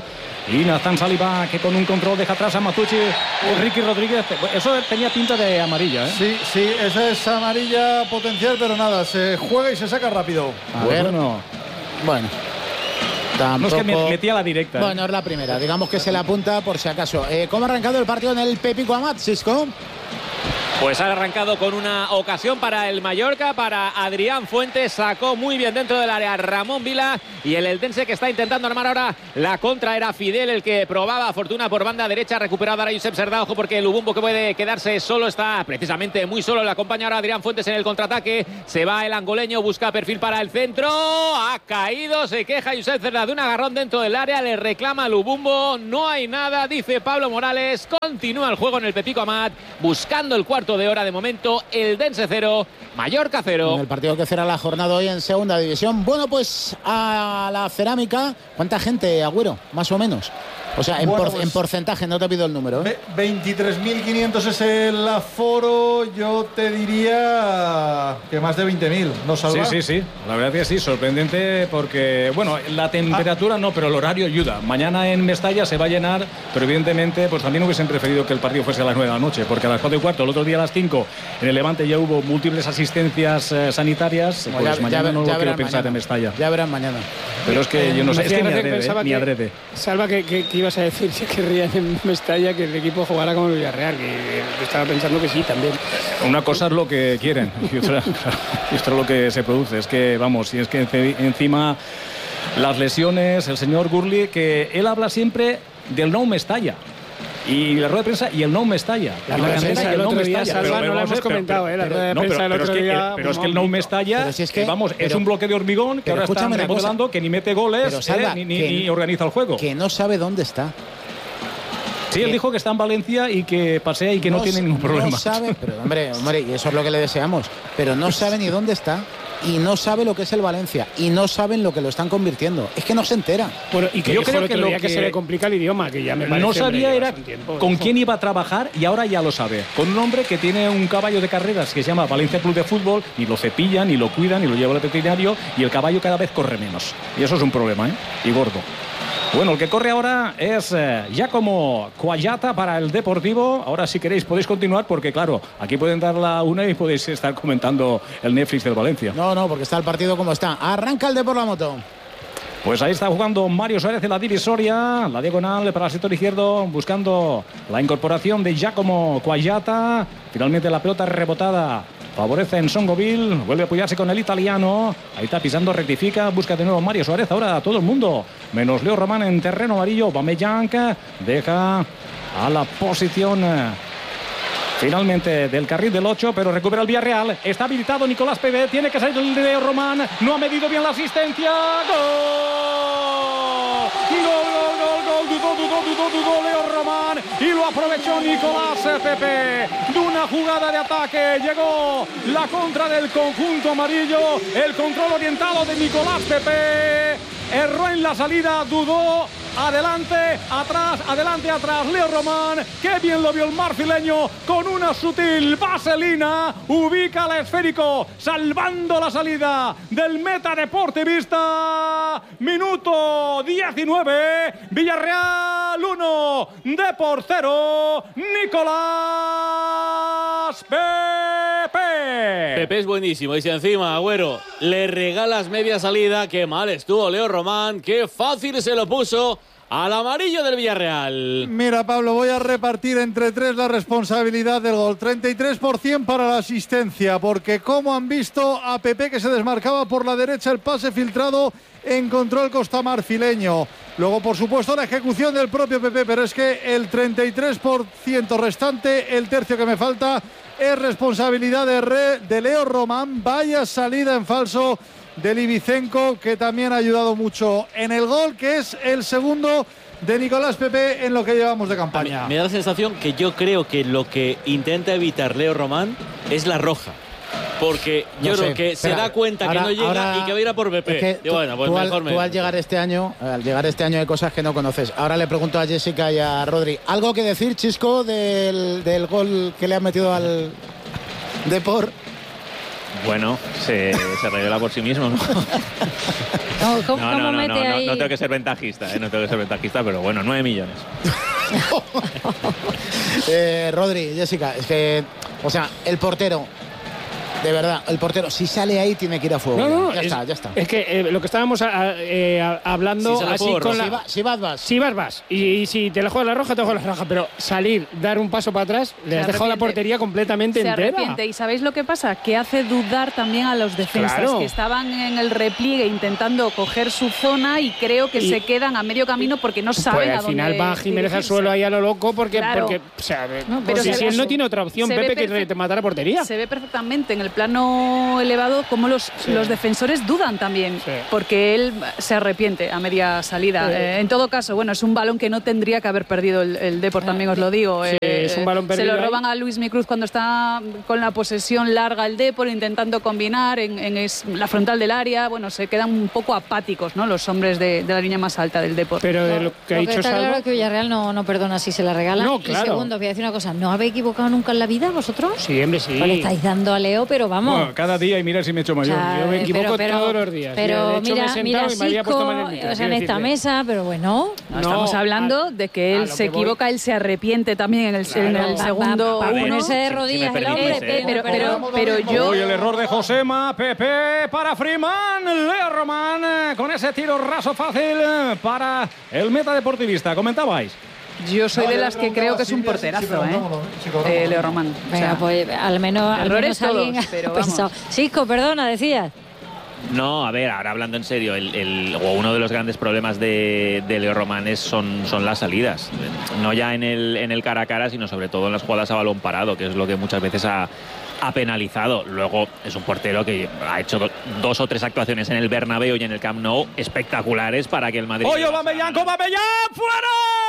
Speaker 2: Y Nathan Saliba, que con un control deja atrás a Matucci. Ricky Rodríguez, eso tenía pinta de amarilla, ¿eh?
Speaker 5: Sí, sí, esa es amarilla potencial, pero nada, se juega y se saca rápido.
Speaker 1: A ver, bueno. Bueno. Tampoco...
Speaker 2: No es que me metía la directa.
Speaker 1: Bueno, es la primera. Digamos que se le apunta por si acaso. Eh, ¿Cómo ha arrancado el partido en el Pepico Amat, Xisco?
Speaker 8: Pues ha arrancado con una ocasión para el Mallorca, para Adrián Fuentes, sacó muy bien dentro del área Ramón Vila y el eldense que está intentando armar ahora la contra era Fidel, el que probaba fortuna por banda derecha, recuperado ahora Josep Serdá, ojo porque el Lubumbo que puede quedarse solo está precisamente muy solo, le acompaña ahora Adrián Fuentes en el contraataque, se va el angoleño, busca perfil para el centro, ha caído, se queja Josep Serdá de un agarrón dentro del área, le reclama Lubumbo, no hay nada, dice Pablo Morales, continúa el juego en el Pepico Amat, buscando el cuarto de hora de momento, Eldense cero, Mallorca cero.
Speaker 1: En el partido que cierra la jornada hoy en segunda división. Bueno, pues a la cerámica, ¿cuánta gente, Agüero? Más o menos. O sea, en,
Speaker 5: bueno,
Speaker 1: por,
Speaker 5: pues,
Speaker 1: en porcentaje, no te pido el número, ¿eh?
Speaker 5: veintitrés mil quinientos es el aforo, yo te diría que más de veinte mil, ¿no, Salva?
Speaker 2: Sí, sí, sí, la verdad que sí, sorprendente porque, bueno, la temperatura ah. no, pero el horario ayuda. Mañana en Mestalla se va a llenar, pero evidentemente pues también hubiesen preferido que el partido fuese a las nueve de la noche, porque a las cuatro y cuarto, el otro día a las cinco, en el Levante ya hubo múltiples asistencias eh, sanitarias, pues ya, mañana ya, no ya lo quiero pensar en Mestalla.
Speaker 1: Ya verán mañana.
Speaker 2: Pero es que yo no sé, es que ni adrede, eh, ni adrede.
Speaker 3: Que, Salva, que, que, que ibas a decir si querrían en Mestalla que el equipo jugara como el Villarreal, que, que estaba pensando que sí también.
Speaker 2: Una cosa es lo que quieren y otra, y otra lo que se produce. Es que, vamos, y es que encima las lesiones, el señor Gurli, que él habla siempre del no Mestalla. Y la rueda de prensa y el no Mestalla.
Speaker 3: La rueda de prensa el otro día, Salva, no la hemos comentado, ¿eh? La rueda de prensa el otro día.
Speaker 2: Pero es que el no Mestalla, si es que, vamos, pero, es un bloque de hormigón que ahora está remodelando, que ni mete goles, pero, Salva, eh, ni, ni, ni organiza el juego.
Speaker 1: Que no sabe dónde está.
Speaker 2: Sí, él dijo que está en Valencia y que pasea y que no, no tiene ningún problema.
Speaker 1: No sabe, pero hombre, hombre, y eso es lo que le deseamos. Pero no sabe ni dónde está. Y no sabe lo que es el Valencia y no saben lo que lo están convirtiendo. Es que no se entera.
Speaker 3: Bueno, y que yo creo que lo que, que se le complica el idioma, que ya me parece,
Speaker 2: no sabía
Speaker 3: hombre,
Speaker 2: era tiempo, con quién iba a trabajar y ahora ya lo sabe. Con un hombre que tiene un caballo de carreras que se llama Valencia Club de Fútbol, ni lo cepillan, ni lo cuidan, ni lo lleva al veterinario y el caballo cada vez corre menos. Y eso es un problema, ¿eh? Y gordo. Bueno, el que corre ahora es eh, Giacomo Coagliata para el Deportivo. Ahora, si queréis, podéis continuar porque, claro, aquí pueden dar la una y podéis estar comentando el Netflix del Valencia.
Speaker 1: No, no, porque está el partido como está. Arranca el Depor la moto.
Speaker 2: Pues ahí está jugando Mario Suárez en la divisoria, la diagonal para el sector izquierdo, buscando la incorporación de Giacomo Coagliata. Finalmente la pelota rebotada favorece en Songoville, vuelve a apoyarse con el italiano, ahí está pisando, rectifica, busca de nuevo Mario Suárez, ahora a todo el mundo, menos Leo Román en terreno amarillo, Aubameyang deja a la posición finalmente del carril del ocho, pero recupera el Villarreal, está habilitado Nicolás Pepe, tiene que salir el Leo Román, no ha medido bien la asistencia, ¡gol! ¡Gol, gol, gol, gol! Dudó, dudó, dudó, dudó Leo Román y lo aprovechó Nicolás Pepe de una jugada de ataque, llegó la contra del conjunto amarillo, el control orientado de Nicolás Pepe, erró en la salida, dudó, adelante, atrás, adelante, atrás, Leo Román, qué bien lo vio el marfileño, con una sutil vaselina, ubica al esférico, salvando la salida del meta deportivista, minuto diecinueve, Villarreal uno, Depor cero, Nicolás Pepe.
Speaker 4: Pepe es buenísimo, y si encima, Agüero, le regalas media salida, qué mal estuvo Leo Román, qué fácil se lo puso al amarillo del Villarreal.
Speaker 5: Mira, Pablo, voy a repartir entre tres la responsabilidad del gol. treinta y tres por ciento para la asistencia, porque como han visto a Pepe que se desmarcaba por la derecha, el pase filtrado encontró el costamarfileño. Luego, por supuesto, la ejecución del propio Pepe, pero es que el treinta y tres por ciento restante, el tercio que me falta, es responsabilidad de, Re, de Leo Román. Vaya salida en falso del Ibicenco, que también ha ayudado mucho en el gol, que es el segundo de Nicolás Pepe en lo que llevamos de campaña.
Speaker 4: Me da la sensación que yo creo que lo que intenta evitar Leo Román es la roja. Porque yo no creo sé, que se da cuenta ahora, que no llega ahora, y que va a ir a por Pepe. Es que
Speaker 1: tú,
Speaker 4: bueno, pues
Speaker 1: tú,
Speaker 4: mejor
Speaker 1: al,
Speaker 4: me...
Speaker 1: tú al llegar este año, al llegar este año hay cosas que no conoces. Ahora le pregunto a Jessica y a Rodri, ¿algo que decir, Chisco, del, del gol que le han metido al Depor?
Speaker 8: Bueno, se, se revela por sí mismo, ¿no?
Speaker 6: No, ¿cómo,
Speaker 8: no, no,
Speaker 6: cómo
Speaker 8: no,
Speaker 6: mete
Speaker 8: no,
Speaker 6: ahí?
Speaker 8: no, no tengo que ser ventajista, ¿eh? No tengo que ser ventajista, pero bueno, nueve millones.
Speaker 1: eh, Rodri, Jessica, es que, o sea, el portero, de verdad, el portero, si sale ahí tiene que ir a fuego.
Speaker 3: No, no,
Speaker 1: ya
Speaker 3: es,
Speaker 1: está, ya está.
Speaker 3: Es que eh, lo que estábamos a, a, eh, a, hablando
Speaker 8: Si
Speaker 3: así
Speaker 8: fuego,
Speaker 3: con
Speaker 1: si,
Speaker 3: la...
Speaker 1: va, si vas, vas.
Speaker 3: Si vas, vas. Y, y si te la juegas la roja, te juegas la roja. Pero salir, dar un paso para atrás, le has dejado la portería completamente
Speaker 7: se
Speaker 3: entera.
Speaker 7: Arrepiente. ¿Y sabéis lo que pasa? Que hace dudar también a los defensas,
Speaker 3: Claro.
Speaker 7: que estaban en el repliegue intentando coger su zona y creo que
Speaker 3: Y-
Speaker 7: se quedan a medio camino porque no saben
Speaker 3: Pues
Speaker 7: a
Speaker 3: al
Speaker 7: dónde
Speaker 3: final va Jiménez al
Speaker 7: dirigirse.
Speaker 3: suelo ahí a lo loco porque,
Speaker 7: Claro.
Speaker 3: porque o sea,
Speaker 6: No,
Speaker 3: pero
Speaker 6: pero
Speaker 3: si,
Speaker 6: se
Speaker 3: si él
Speaker 6: ve-
Speaker 3: no tiene otra opción,
Speaker 7: se ve
Speaker 3: Pepe, que
Speaker 7: perfect-
Speaker 3: te matar a portería.
Speaker 7: Se ve perfectamente en el plano elevado cómo los,
Speaker 3: Sí.
Speaker 7: los defensores dudan también,
Speaker 3: Sí.
Speaker 7: porque él se arrepiente a media salida.
Speaker 3: Sí.
Speaker 7: Eh, en todo caso, bueno, es un balón que no tendría que haber perdido el, el Depor, también os lo digo.
Speaker 3: Sí,
Speaker 7: Eh,
Speaker 3: es un balón
Speaker 7: Se
Speaker 3: perdido
Speaker 7: lo
Speaker 3: ahí.
Speaker 7: roban a Luis Micruz cuando está con la posesión larga el Depor, intentando combinar en, en es- la frontal del área. Bueno, se quedan un poco apáticos, ¿no?, los hombres de, de la línea más alta del Depor.
Speaker 3: Pero de lo que ha
Speaker 6: Lo
Speaker 3: dicho
Speaker 6: está
Speaker 3: Salvo...
Speaker 6: claro que Villarreal no, no perdona si se la regalan.
Speaker 3: No,
Speaker 6: Y
Speaker 3: claro.
Speaker 6: segundo, os voy a decir una cosa, ¿no habéis equivocado nunca en la vida vosotros?
Speaker 3: Sí, hombre, sí.
Speaker 6: Pues le estáis dando a Leo, pero vamos.
Speaker 2: Bueno, cada día y mira si me echo
Speaker 6: O
Speaker 2: mayor.
Speaker 6: sea,
Speaker 3: Yo me
Speaker 6: eh,
Speaker 3: equivoco
Speaker 6: pero-
Speaker 3: todos los días.
Speaker 6: Pero
Speaker 3: De hecho, me he
Speaker 6: mira,
Speaker 3: sentado
Speaker 6: mira,
Speaker 3: y me había puesto mal el
Speaker 6: Sisco,
Speaker 3: micro,
Speaker 6: o sea, en
Speaker 3: quiero
Speaker 6: esta
Speaker 3: decirle.
Speaker 6: mesa, pero bueno.
Speaker 7: No, estamos
Speaker 3: No,
Speaker 7: hablando
Speaker 3: a-
Speaker 7: de que
Speaker 3: a
Speaker 7: él
Speaker 3: lo
Speaker 7: se
Speaker 3: que voy-
Speaker 7: equivoca, él se arrepiente también en el, en
Speaker 3: Claro.
Speaker 7: el
Speaker 3: Va-
Speaker 7: segundo
Speaker 6: Va a
Speaker 7: uno.
Speaker 6: ponerse de
Speaker 8: Si- si
Speaker 6: rodillas
Speaker 8: me
Speaker 6: el hombre,
Speaker 8: permitís, ¿eh?
Speaker 7: pero, pero, pero yo...
Speaker 2: Hoy el error de Josema, Pepe para Freeman, Leo Román, eh, con ese tiro raso fácil eh, para el meta deportivista. Comentabais.
Speaker 7: Yo soy
Speaker 5: No,
Speaker 7: de
Speaker 5: yo
Speaker 7: las
Speaker 5: le
Speaker 7: que creo que es un
Speaker 5: preguntaba a Silvia si-
Speaker 7: porterazo,
Speaker 5: si
Speaker 7: ¿eh?
Speaker 5: cobrámoslo, ¿eh? Si cobrámoslo.
Speaker 7: Eh, Leo Román. O
Speaker 6: Venga,
Speaker 7: sea,
Speaker 6: pues al menos, al
Speaker 7: errores
Speaker 6: menos alguien
Speaker 7: todos,
Speaker 6: ha
Speaker 7: pero
Speaker 6: pensado.
Speaker 7: vamos.
Speaker 6: Sisco, perdona, decías.
Speaker 8: No, a ver, ahora hablando en serio, el, el- o uno de los grandes problemas de, de Leo Román es- son, son las salidas. No ya en el, en el cara a cara, sino sobre todo en las jugadas a balón parado, que es lo que muchas veces ha, ha penalizado. Luego es un portero que ha hecho do- dos o tres actuaciones en el Bernabéu y en el Camp Nou espectaculares para que el Madrid...
Speaker 2: Hoy Aubameyang, Aubameyang, fuera.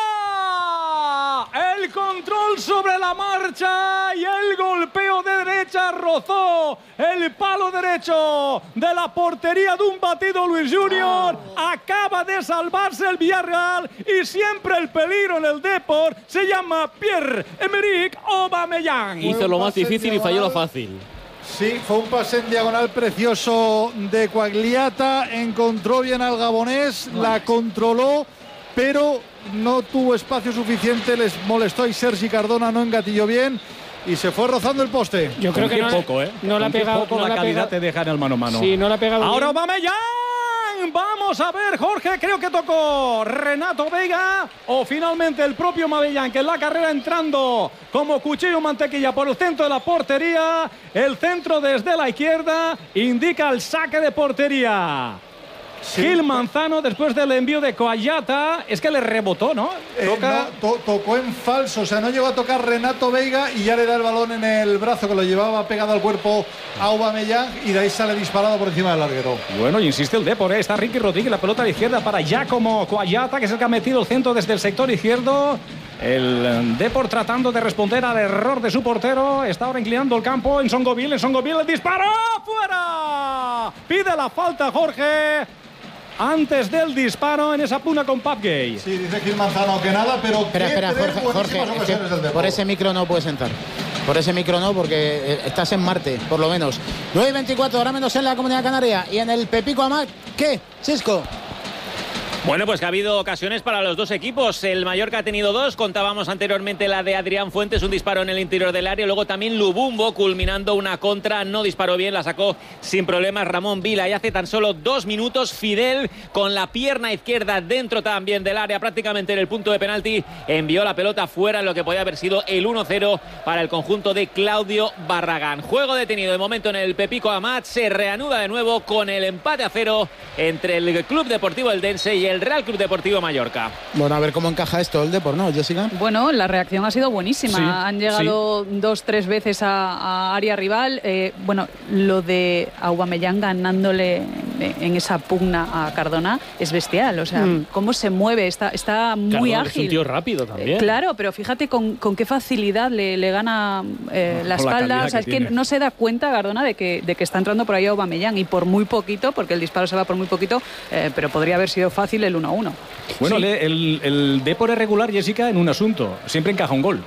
Speaker 2: El control sobre la marcha y el golpeo de derecha rozó el palo derecho de la portería de un batido Luis Junior. Acaba de salvarse el Villarreal y siempre el peligro en el Depor se llama Pierre-Emerick Aubameyang.
Speaker 4: Hizo lo más difícil y falló lo fácil.
Speaker 5: Sí, fue un pase en diagonal precioso de Quagliata, encontró bien al gabonés, la controló, pero no tuvo espacio suficiente, les molestó y Sergi Cardona no engatilló bien y se fue rozando el poste.
Speaker 3: Yo creo
Speaker 2: Con
Speaker 3: que
Speaker 2: qué
Speaker 3: no,
Speaker 2: poco, ¿eh?
Speaker 3: no la ha
Speaker 2: Con qué
Speaker 3: pegado.
Speaker 2: poco
Speaker 3: no
Speaker 2: la
Speaker 3: la ha
Speaker 2: calidad
Speaker 3: pegado-
Speaker 2: te deja en el mano a mano.
Speaker 3: Sí, no la ha pegado
Speaker 2: Ahora
Speaker 3: bien.
Speaker 2: Aubameyang. Vamos a ver, Jorge, creo que tocó Renato Vega o finalmente el propio Aubameyang, que en la carrera entrando como cuchillo mantequilla por el centro de la portería. El centro desde la izquierda indica el saque de portería.
Speaker 5: Sí.
Speaker 2: Gil Manzano, después del envío de Coayata, es que le rebotó, ¿no?
Speaker 5: Eh,
Speaker 2: Toca.
Speaker 5: no, to- tocó en falso, o sea, no llegó a tocar Renato Veiga y ya le da el balón en el brazo que lo llevaba pegado al cuerpo a Aubameyang y de ahí sale disparado por encima del larguero.
Speaker 2: Bueno, insiste el Depor, ¿eh? Está Ricky Rodríguez, la pelota a la izquierda para Giacomo Coayata, que es el que ha metido el centro desde el sector izquierdo. El eh, Depor tratando de responder al error de su portero. Está ahora inclinando el campo en Songoville. En Songoville el disparo. ¡Fuera! Pide la falta Jorge antes del disparo en esa puna con Papgay.
Speaker 5: Sí, dice Gil Manzano que nada, pero
Speaker 1: Espera,
Speaker 5: que
Speaker 1: espera,
Speaker 5: tres
Speaker 1: Jorge, Jorge,
Speaker 5: buenísimas
Speaker 1: es que
Speaker 5: ocasiones del Depor.
Speaker 1: por ese micro no puedes entrar. Por ese micro no, porque eh, estás en Marte, por lo menos. nueve y veinticuatro, ahora menos en la Comunidad Canaria. Y en el Pepico Amat, ¿qué? Sisco.
Speaker 8: Bueno, pues que ha habido ocasiones para los dos equipos. El Mallorca ha tenido dos. Contábamos anteriormente la de Adrián Fuentes, un disparo en el interior del área. Luego también Lubumbo, culminando una contra. No disparó bien, la sacó sin problemas Ramón Vila. Y hace tan solo dos minutos, Fidel, con la pierna izquierda dentro también del área, prácticamente en el punto de penalti, envió la pelota fuera en lo que podía haber sido el uno cero para el conjunto de Claudio Barragán. Juego detenido de momento en el Pepico Amat. Se reanuda de nuevo con el empate a cero entre el Club Deportivo Eldense y el Real Club Deportivo Mallorca.
Speaker 1: Bueno, a ver cómo encaja esto el Depor, ¿no, Jessica?
Speaker 7: Bueno, la reacción ha sido buenísima.
Speaker 2: Sí,
Speaker 7: Han llegado dos, tres veces a, a área rival. Eh, bueno, lo de Aubameyang ganándole en esa pugna a Cardona es bestial. O sea,
Speaker 3: Mm.
Speaker 7: cómo se mueve, está, está muy
Speaker 4: Cardona es un
Speaker 7: ágil.
Speaker 4: tío rápido también.
Speaker 7: Eh, claro, pero fíjate con, con qué facilidad le, le gana eh, la
Speaker 2: Con la
Speaker 7: espalda.
Speaker 2: calidad
Speaker 7: O sea,
Speaker 2: que
Speaker 7: es que
Speaker 2: tiene.
Speaker 7: no se da cuenta Cardona de que, de que está entrando por ahí Aubameyang y por muy poquito, porque el disparo se va por muy poquito, eh, pero podría haber sido fácil el uno a uno.
Speaker 2: Bueno,
Speaker 7: Sí.
Speaker 2: le- el, el Depor es regular, Jessica, en un asunto. Siempre encaja un gol.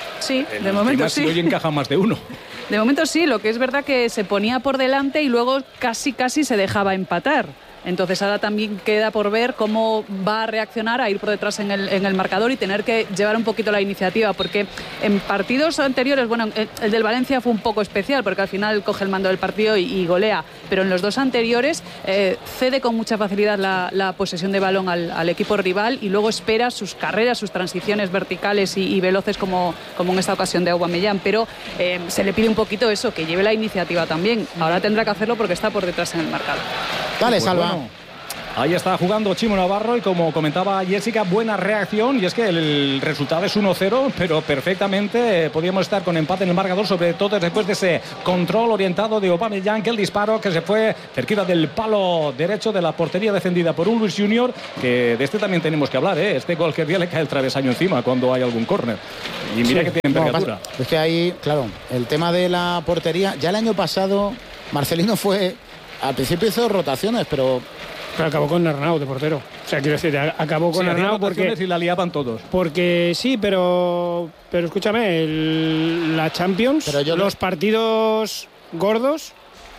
Speaker 7: Sí,
Speaker 2: el
Speaker 7: de momento sí.
Speaker 2: Si hoy encaja más de uno.
Speaker 7: De momento sí, lo que es verdad que se ponía por delante y luego casi casi se dejaba empatar. Entonces ahora también queda por ver cómo va a reaccionar a ir por detrás en el, en el marcador y tener que llevar un poquito la iniciativa, porque en partidos anteriores, bueno, el del Valencia fue un poco especial porque al final coge el mando del partido y, y golea, pero en los dos anteriores eh, cede con mucha facilidad la, la posesión de balón al, al equipo rival y luego espera sus carreras, sus transiciones verticales y, y veloces como, como en esta ocasión de Aubameyang, pero eh, se le pide un poquito eso, que lleve la iniciativa también. Ahora tendrá que hacerlo porque está por detrás en el marcador.
Speaker 1: Dale,
Speaker 2: pues
Speaker 1: Salva.
Speaker 2: Bueno, ahí está jugando Chimo Navarro y como comentaba Jessica, buena reacción, y es que el resultado es uno cero, pero perfectamente eh, podíamos estar con empate en el marcador, sobre todo después de ese control orientado de Aubameyang, el disparo que se fue cerquita del palo derecho de la portería defendida por un Luis Junior, que de este también tenemos que hablar, ¿eh? Este gol que le cae el travesaño encima cuando hay algún córner. Y mira sí, que tiene envergadura.
Speaker 1: No, es que ahí, claro, el tema de la portería, ya el año pasado Marcelino fue... Al principio hizo rotaciones, pero...
Speaker 3: Pero acabó con Arnau de portero. O sea, quiero decir, acabó con sí, Arnau porque...
Speaker 2: y la liaban todos.
Speaker 3: Porque sí, pero... Pero escúchame, el, la Champions, pero yo los no... partidos gordos,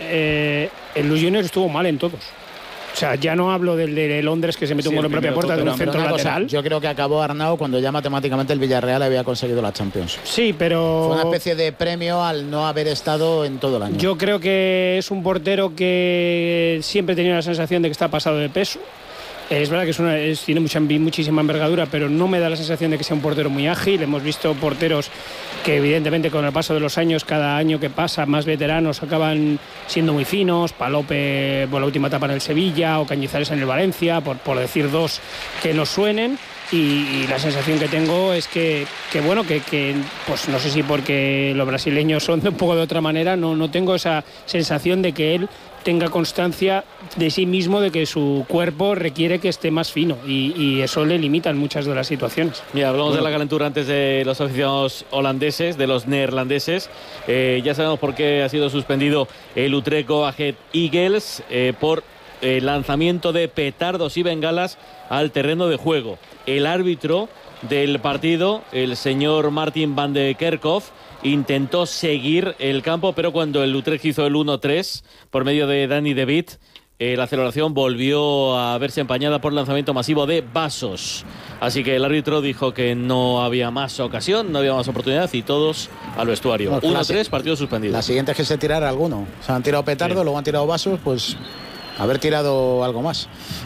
Speaker 3: eh, el Luis Junior estuvo mal en todos. O sea, ya no hablo del de Londres que se mete sí, un gol en propia puerta de un centro lateral.
Speaker 1: Cosa, yo creo que acabó Arnau cuando ya matemáticamente el Villarreal había conseguido la Champions.
Speaker 3: Sí, pero...
Speaker 1: Fue una especie de premio al no haber estado en todo el año.
Speaker 3: Yo creo que es un portero que siempre he tenido la sensación de que está pasado de peso. Es verdad que es una, es, tiene mucha, muchísima envergadura, pero no me da la sensación de que sea un portero muy ágil. Hemos visto porteros que evidentemente con el paso de los años, cada año que pasa, más veteranos acaban siendo muy finos. Palope por la última etapa en el Sevilla o Cañizares en el Valencia, por, por decir dos que nos suenen. Y, y la sensación que tengo es que, que bueno, que, que pues no sé si porque los brasileños son de un poco de otra manera, no, no tengo esa sensación de que él tenga constancia de sí mismo, de que su cuerpo requiere que esté más fino y, y eso le limita en muchas de las situaciones.
Speaker 4: Mira, hablamos
Speaker 3: bueno.
Speaker 4: de la calentura antes de los aficionados holandeses, de los neerlandeses. Eh, ya sabemos por qué ha sido suspendido el Utrecht Go Ahead Eagles eh, por el lanzamiento de petardos y bengalas al terreno de juego. El árbitro del partido, el señor Martin van de Kerkhoff, intentó seguir el campo, pero cuando el Utrecht hizo el uno tres por medio de Danny De Witt, eh, la celebración volvió a verse empañada por lanzamiento masivo de vasos. Así que el árbitro dijo que no había más ocasión, no había más oportunidad y todos al vestuario. uno tres, partido suspendido.
Speaker 1: La siguiente es que se tirara alguno. O sea, han tirado petardo, sí. Luego han tirado vasos, pues... haber tirado algo más.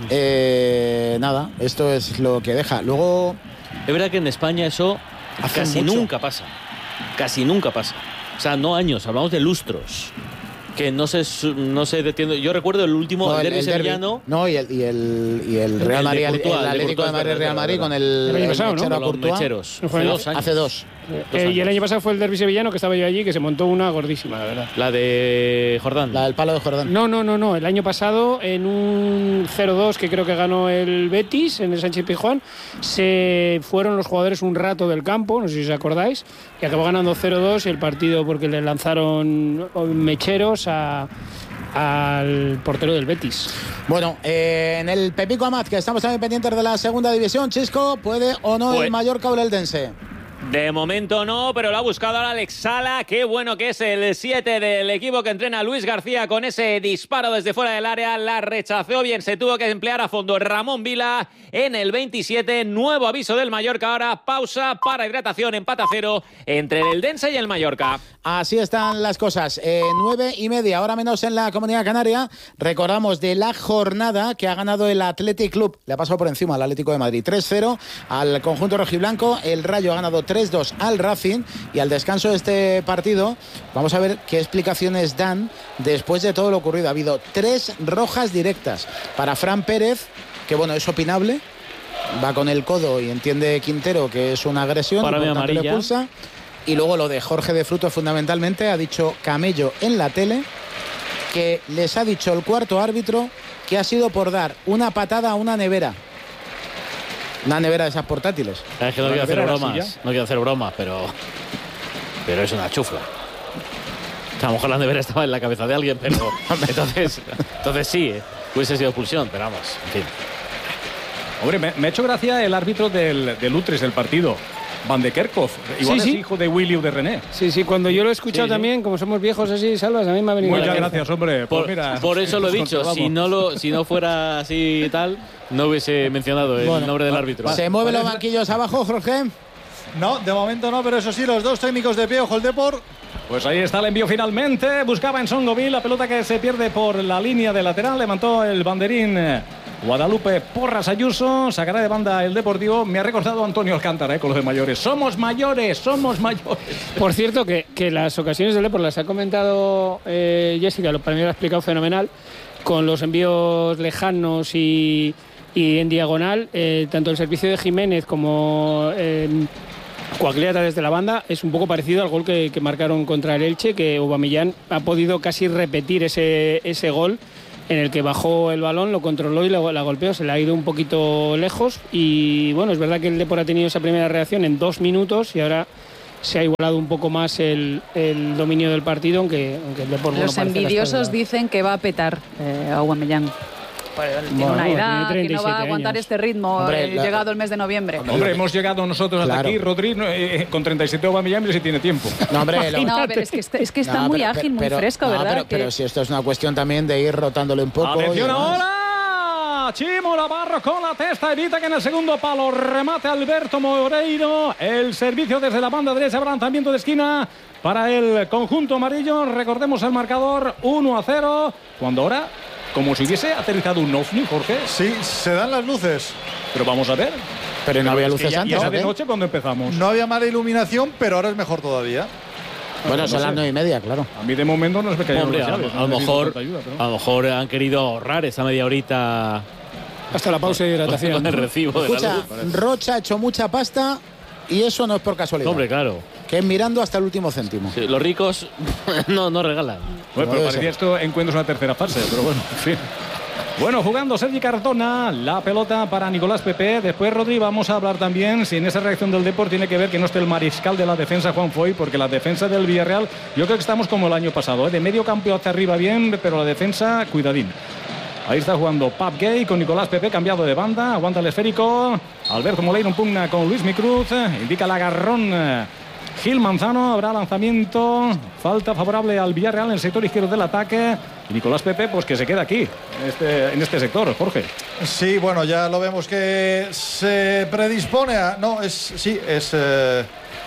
Speaker 1: Eh, nada, esto es lo que deja. Luego...
Speaker 4: Es verdad que en España eso casi mucho. nunca pasa. Casi nunca pasa. O sea, no años, hablamos de lustros. Que no se, no se detiene. Yo recuerdo el último, no, el, el derbi sevillano.
Speaker 1: No, y el, y el, y el Real Madrid, el, Courtois, el Atlético de, de Madrid, Real Madrid, con el,
Speaker 3: el año pasado,
Speaker 1: el
Speaker 3: ¿no?
Speaker 4: Los mecheros.
Speaker 1: Hace dos años. Hace dos.
Speaker 3: Eh, y el año pasado fue el derbi sevillano, que estaba yo allí, que se montó una gordísima, la verdad.
Speaker 4: La de Jordán.
Speaker 1: La del palo de Jordán.
Speaker 3: No, no, no, no. El año pasado, en un cero dos que creo que ganó el Betis, en el Sánchez Pizjuán, se fueron los jugadores un rato del campo, no sé si os acordáis, y acabó ganando cero dos el partido porque le lanzaron mecheros a... al portero del Betis.
Speaker 1: Bueno, eh, en el Pepico Amat, que estamos también pendientes de la segunda división, Chisco, ¿puede o no pues, el Mallorca o el Eldense?
Speaker 8: De momento no, pero lo ha buscado ahora Alex Sala. Qué bueno que es el siete del equipo que entrena Luis García con ese disparo desde fuera del área. La rechazó bien, se tuvo que emplear a fondo Ramón Vila en el veintisiete. Nuevo aviso del Mallorca ahora. Pausa para hidratación, empate a cero entre el Eldense y el Mallorca.
Speaker 1: Así están las cosas. Eh, nueve y media, ahora menos en la Comunidad Canaria. Recordamos de la jornada que ha ganado el Athletic Club. Le ha pasado por encima al Atlético de Madrid. tres cero al conjunto rojiblanco. El Rayo ha ganado tres dos al Racing. Y al descanso de este partido, vamos a ver qué explicaciones dan después de todo lo ocurrido. Ha habido tres rojas directas para Fran Pérez, que bueno, es opinable. Va con el codo y entiende Quintero que es una agresión.
Speaker 4: Para mí amarilla.
Speaker 1: Le pulsa. Y luego lo de Jorge de Frutos, fundamentalmente, ha dicho Camello en la tele que les ha dicho el cuarto árbitro que ha sido por dar una patada a una nevera. Una nevera de esas portátiles.
Speaker 4: Es que no quiero hacer bromas, no quiero hacer bromas, pero, pero es una chufla. A lo mejor la nevera estaba en la cabeza de alguien, pero entonces, entonces sí, eh, hubiese sido expulsión, pero vamos, en fin.
Speaker 2: Hombre, me, me ha hecho gracia el árbitro del, del Utrecht del partido. Van de Kerkhoff. Igual
Speaker 3: sí,
Speaker 2: es
Speaker 3: sí.
Speaker 2: hijo de Willy o de René.
Speaker 3: Sí, sí, cuando yo lo he escuchado
Speaker 2: sí,
Speaker 3: también,
Speaker 2: sí.
Speaker 3: como somos viejos así, Salvas, a mí me ha venido.
Speaker 2: Muchas
Speaker 3: la
Speaker 2: gracias, hombre. Pues
Speaker 4: Por,
Speaker 2: mira,
Speaker 4: por eso lo he dicho, si no, lo, si no fuera así y tal, no hubiese mencionado el
Speaker 1: Bueno,
Speaker 4: nombre del árbitro.
Speaker 1: ¿Se mueven los banquillos abajo, Jorge?
Speaker 5: No, de momento no, pero eso sí, los dos técnicos de pie, ojo el Depor.
Speaker 2: Pues ahí está el envío finalmente. Buscaba en Songoville la pelota que se pierde por la línea de lateral. Levantó el banderín eh, Guadalupe Porras Ayuso. Sacará de banda el Deportivo. Me ha recordado Antonio Alcántara eh, con los de mayores. Somos mayores, somos mayores.
Speaker 3: Por cierto, que, que las ocasiones del Depor las ha comentado eh, Jessica, lo, para mí lo ha explicado fenomenal, con los envíos lejanos y, y en diagonal, eh, tanto el servicio de Jiménez como eh, Coagley a través de la banda es un poco parecido al gol que, que marcaron contra el Elche, que Aubameyang ha podido casi repetir ese, ese gol en el que bajó el balón, lo controló y la, la golpeó, se le ha ido un poquito lejos y bueno, es verdad que el Depor ha tenido esa primera reacción en dos minutos y ahora se ha igualado un poco más el, el dominio del partido, aunque, aunque el Depor...
Speaker 7: Los
Speaker 3: bueno,
Speaker 7: envidiosos dicen que va a petar eh, Aubameyang. Tiene
Speaker 3: Bueno,
Speaker 7: una edad
Speaker 3: tiene
Speaker 7: que no va a aguantar
Speaker 3: años.
Speaker 7: este ritmo
Speaker 1: Hombre,
Speaker 7: eh,
Speaker 1: la-
Speaker 7: llegado el mes de noviembre.
Speaker 2: Hombre, hemos llegado nosotros hasta
Speaker 1: Claro.
Speaker 2: aquí, Rodri, no, eh, con treinta y siete Aubameyang, si tiene tiempo.
Speaker 1: No, hombre, lo-
Speaker 7: No, pero es que está, es que está
Speaker 1: No,
Speaker 7: muy
Speaker 1: pero-
Speaker 7: ágil, muy
Speaker 1: pero-
Speaker 7: fresco,
Speaker 1: no,
Speaker 7: ¿verdad?
Speaker 1: Pero,
Speaker 7: Que-
Speaker 1: pero si esto es una cuestión también de ir rotándole un poco.
Speaker 2: Atención
Speaker 1: y demás.
Speaker 2: ahora. Chimo Navarro con la testa, evita que en el segundo palo remate Alberto Moreiro. El servicio desde la banda derecha, lanzamiento de esquina para el conjunto amarillo. Recordemos el marcador uno a cero. Cuando ahora, como si hubiese aterrizado un ovni, Jorge.
Speaker 5: Sí, se dan las luces.
Speaker 2: Pero vamos a ver.
Speaker 1: Pero no había
Speaker 2: Es que
Speaker 1: luces
Speaker 2: ya-
Speaker 1: antes.
Speaker 2: ya
Speaker 1: ¿o
Speaker 2: de
Speaker 1: qué?
Speaker 2: noche cuando empezamos.
Speaker 5: No había mala iluminación, pero ahora es mejor todavía.
Speaker 1: Bueno,
Speaker 2: no
Speaker 1: son
Speaker 2: sé.
Speaker 1: las nueve y media, claro.
Speaker 2: A mí de momento no es me cayeron
Speaker 4: Hombre,
Speaker 2: las
Speaker 4: a,
Speaker 2: llaves,
Speaker 4: a lo
Speaker 2: no necesito
Speaker 4: mejor,
Speaker 2: tanta ayuda, pero-
Speaker 4: a lo mejor han querido ahorrar esa media horita
Speaker 3: Hasta la pausa de hidratación.
Speaker 4: con el recibo de la
Speaker 1: Escucha,
Speaker 4: luz.
Speaker 1: Rocha ha hecho mucha pasta y eso no es por casualidad.
Speaker 4: Hombre, claro.
Speaker 1: Que es mirando hasta el último céntimo.
Speaker 4: Sí, los ricos no, no regalan.
Speaker 2: Bueno, pero
Speaker 1: debe
Speaker 2: parecía
Speaker 1: ser.
Speaker 2: esto encuentros en la tercera fase, pero bueno, en fin. Bueno, jugando Sergi Cardona, la pelota para Nicolás Pepe. Después, Rodri, vamos a hablar también si en esa reacción del Depor tiene que ver que no esté el mariscal de la defensa, Juan Foy, porque la defensa del Villarreal, yo creo que estamos como el año pasado, ¿eh? De medio campo hacia arriba bien, pero la defensa, cuidadín. Ahí está jugando Pap Gay con Nicolás Pepe, cambiado de banda, aguanta el esférico. Alberto Moleiro pugna con Luis Micruz, indica el agarrón Gil Manzano, habrá lanzamiento, falta favorable al Villarreal en el sector izquierdo del ataque. Y Nicolás Pepe, pues que se queda aquí, en este, en este sector, Jorge.
Speaker 5: Sí, bueno, ya lo vemos que se predispone a... No, es sí, es, eh,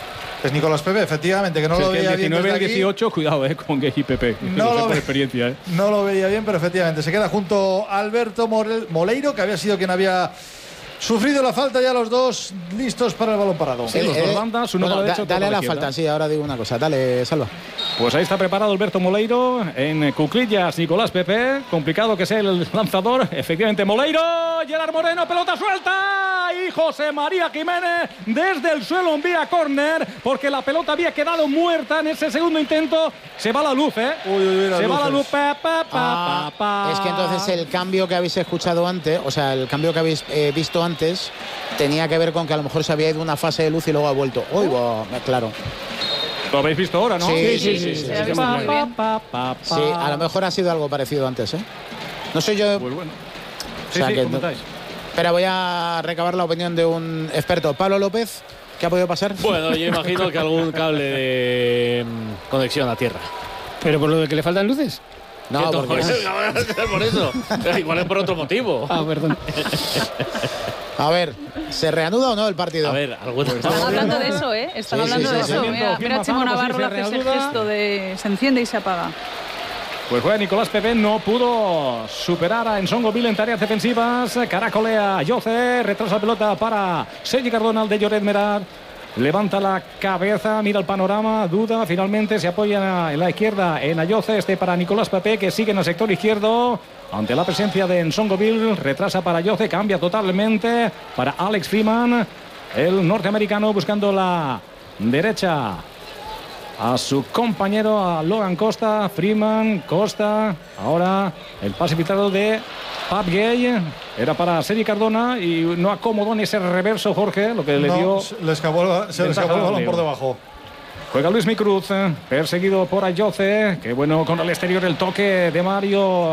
Speaker 5: es Nicolás Pepe, efectivamente, que no
Speaker 2: Si
Speaker 5: lo
Speaker 2: es que
Speaker 5: veía
Speaker 2: el
Speaker 5: bien
Speaker 2: diecinueve y
Speaker 5: desde
Speaker 2: el
Speaker 5: aquí.
Speaker 2: dieciocho, cuidado eh, con Gay y Pepe.
Speaker 5: No
Speaker 2: lo sé
Speaker 5: lo
Speaker 2: por
Speaker 5: ve-
Speaker 2: experiencia. Eh.
Speaker 5: No lo veía bien, pero efectivamente se queda junto a Alberto Morel- Moleiro, que había sido quien había sufrido la falta, ya los dos listos para el balón parado.
Speaker 2: Sí, los dos bandas, uno
Speaker 1: bueno,
Speaker 2: para
Speaker 1: da-
Speaker 2: derecha, otro
Speaker 1: dale
Speaker 2: para
Speaker 1: la
Speaker 2: izquierda.
Speaker 1: falta, sí, ahora digo una cosa. Dale, Salva.
Speaker 2: Pues ahí está preparado Alberto Moleiro en cuclillas Nicolás Pepe. Complicado que sea el lanzador. Efectivamente, Moleiro. Gerard Moreno, pelota suelta. Y José María Jiménez desde el suelo envía córner porque la pelota había quedado muerta en ese segundo intento. Se va la luz, ¿eh?
Speaker 5: Uy, uy, uy, las
Speaker 2: Se va la
Speaker 5: luces.
Speaker 2: luz. Pa, pa, pa,
Speaker 1: Ah,
Speaker 2: pa, pa.
Speaker 1: es que entonces el cambio que habéis escuchado antes, o sea, el cambio que habéis eh, visto antes, tenía que ver con que a lo mejor se había ido una fase de luz y luego ha vuelto. Uy, va, claro.
Speaker 2: Lo habéis visto ahora, ¿no?
Speaker 1: Sí, sí, sí, sí,
Speaker 7: se ha
Speaker 1: sí,
Speaker 7: visto
Speaker 2: Pa,
Speaker 7: muy
Speaker 2: pa,
Speaker 7: bien.
Speaker 2: pa, pa, pa.
Speaker 1: Sí, a lo mejor ha sido algo parecido antes, ¿eh? No sé yo,
Speaker 2: Pues bueno.
Speaker 1: O
Speaker 2: Sí,
Speaker 1: sea
Speaker 2: sí,
Speaker 1: que-
Speaker 2: comentáis.
Speaker 1: pero voy a recabar la opinión de un experto. Pablo López, ¿qué ha podido pasar?
Speaker 4: Bueno, yo imagino que algún cable de mm, conexión a tierra.
Speaker 3: Pero por lo de que le faltan luces.
Speaker 1: No,
Speaker 4: Por
Speaker 1: porque...
Speaker 4: eso, por eso. Igual es por otro motivo.
Speaker 3: Ah, perdón.
Speaker 1: A ver, ¿se reanuda o no el partido?
Speaker 4: A ver, alguna.
Speaker 7: Están hablando de eso, ¿eh? Están
Speaker 1: Sí,
Speaker 7: hablando
Speaker 1: sí,
Speaker 7: de
Speaker 1: sí,
Speaker 7: eso.
Speaker 1: sí.
Speaker 7: Mira, mira Chimo Navarro le hace ese gesto de se enciende y se apaga.
Speaker 2: Pues juega Nicolás Pepe, no pudo superar a Ensongoville en tareas defensivas. Caracolea Yoce, retrasa la pelota para Sergi Cardona, el de Lloret Merat. Levanta la cabeza, mira el panorama, duda, finalmente se apoya en la izquierda en Ayoce, este para Nicolás Pepe que sigue en el sector izquierdo ante la presencia de Ensongoville, retrasa para Ayoce, cambia totalmente para Alex Freeman, el norteamericano buscando la derecha a su compañero, a Logan Costa, Freeman, Costa, ahora el pase filtrado de Pap Gay, era para Sergi Cardona y no acomodó en ese reverso Jorge, lo que le
Speaker 5: No,
Speaker 2: dio.
Speaker 5: se le escapó, el- se le
Speaker 2: ventaja
Speaker 5: escapó el
Speaker 2: al
Speaker 5: balón
Speaker 2: Leo.
Speaker 5: por debajo.
Speaker 2: Juega Luis Micruz, eh, perseguido por Ayoce, que bueno, con el exterior el toque de Mario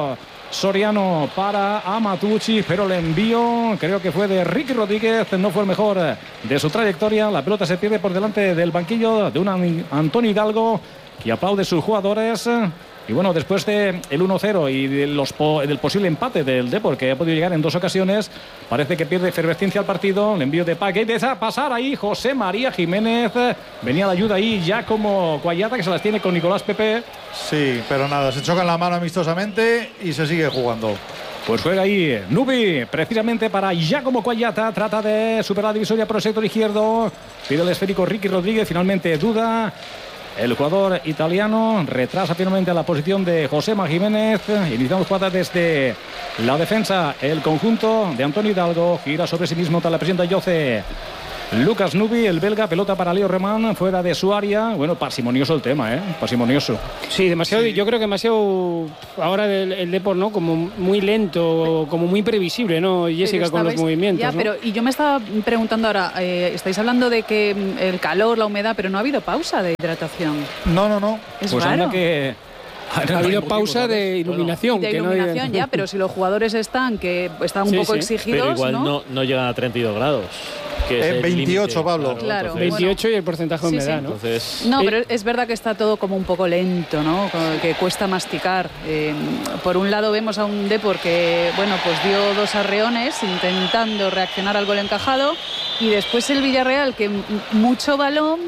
Speaker 2: Soriano para Amatucci, pero el envío creo que fue de Ricky Rodríguez, no fue el mejor de su trayectoria. La pelota se pierde por delante del banquillo de un Antonio Hidalgo que aplaude a sus jugadores. Y bueno, después del uno cero y de los po del posible empate del Depor, que ha podido llegar en dos ocasiones, parece que pierde efervescencia al partido. El envío de Paque, deja pasar ahí José María Jiménez. Venía la ayuda ahí ya como Cuayata, que se las tiene con Nicolás Pepe.
Speaker 5: Sí, pero nada, se chocan la mano amistosamente y se sigue jugando.
Speaker 2: Pues juega ahí Nubi, precisamente para Giacomo Cuayata. Trata de superar la divisoria por el sector izquierdo. Pide el esférico Ricky Rodríguez, finalmente duda. El jugador italiano retrasa finalmente a la posición de Josema Jiménez. Iniciamos jugada desde la defensa. El conjunto de Antonio Hidalgo gira sobre sí mismo tras la presión de Jose Lucas Nubi, el belga. Pelota para Leo Román, fuera de su área. Bueno, parsimonioso el tema, ¿eh? Parsimonioso.
Speaker 3: Sí, demasiado. Sí. Yo creo que demasiado. Ahora el, el Depor, ¿no? Como muy lento, como muy previsible, ¿no? Jessica, con los movimientos.
Speaker 7: Ya,
Speaker 3: ¿no?
Speaker 7: pero y yo me estaba preguntando ahora, eh, estáis hablando de que el calor, la humedad, pero no ha habido pausa de hidratación.
Speaker 5: No, no, no.
Speaker 7: Es
Speaker 2: pues
Speaker 7: raro.
Speaker 2: que
Speaker 3: ha habido motivo, pausa ¿sabes? de iluminación.
Speaker 7: Bueno, de iluminación, no hay... ya, pero si los jugadores están, que están un
Speaker 3: sí,
Speaker 7: poco
Speaker 3: sí.
Speaker 7: exigidos,
Speaker 4: pero igual
Speaker 7: ¿no?
Speaker 4: no, no llegan a treinta y dos grados. Que
Speaker 5: eh,
Speaker 4: es
Speaker 5: veintiocho, Pablo.
Speaker 4: Claro,
Speaker 7: claro.
Speaker 4: Entonces,
Speaker 3: veintiocho y el porcentaje de
Speaker 7: sí,
Speaker 3: humedad,
Speaker 7: sí.
Speaker 3: ¿no?
Speaker 4: Entonces,
Speaker 7: no,
Speaker 3: eh,
Speaker 7: pero es verdad que está todo como un poco lento, ¿no? Que cuesta masticar. Eh, por un lado vemos a un Depor que, bueno, pues dio dos arreones intentando reaccionar al gol encajado, y después el Villarreal que mucho balón,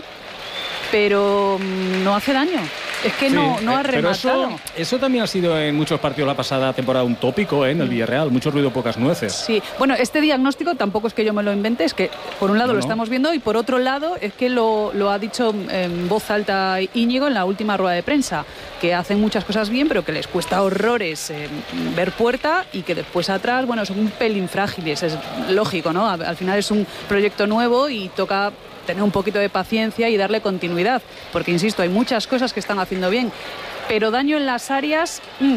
Speaker 7: pero no hace daño. Es que
Speaker 2: sí,
Speaker 7: no, no ha
Speaker 2: pero
Speaker 7: rematado.
Speaker 2: Eso, eso también ha sido en muchos partidos la pasada temporada un tópico, ¿eh? En el Villarreal. Mucho ruido, pocas nueces.
Speaker 7: Sí, bueno, este diagnóstico tampoco es que yo me lo invente, es que por un lado
Speaker 2: no,
Speaker 7: lo
Speaker 2: no.
Speaker 7: estamos viendo y por otro lado es que lo, lo ha dicho en voz alta Íñigo en la última rueda de prensa, que hacen muchas cosas bien, pero que les cuesta horrores eh, ver puerta, y que después atrás, bueno, son un pelín frágiles. Es lógico, ¿no? Al final es un proyecto nuevo y toca tener un poquito de paciencia y darle continuidad, porque insisto, hay muchas cosas que están haciendo bien, pero daño en las áreas mmm,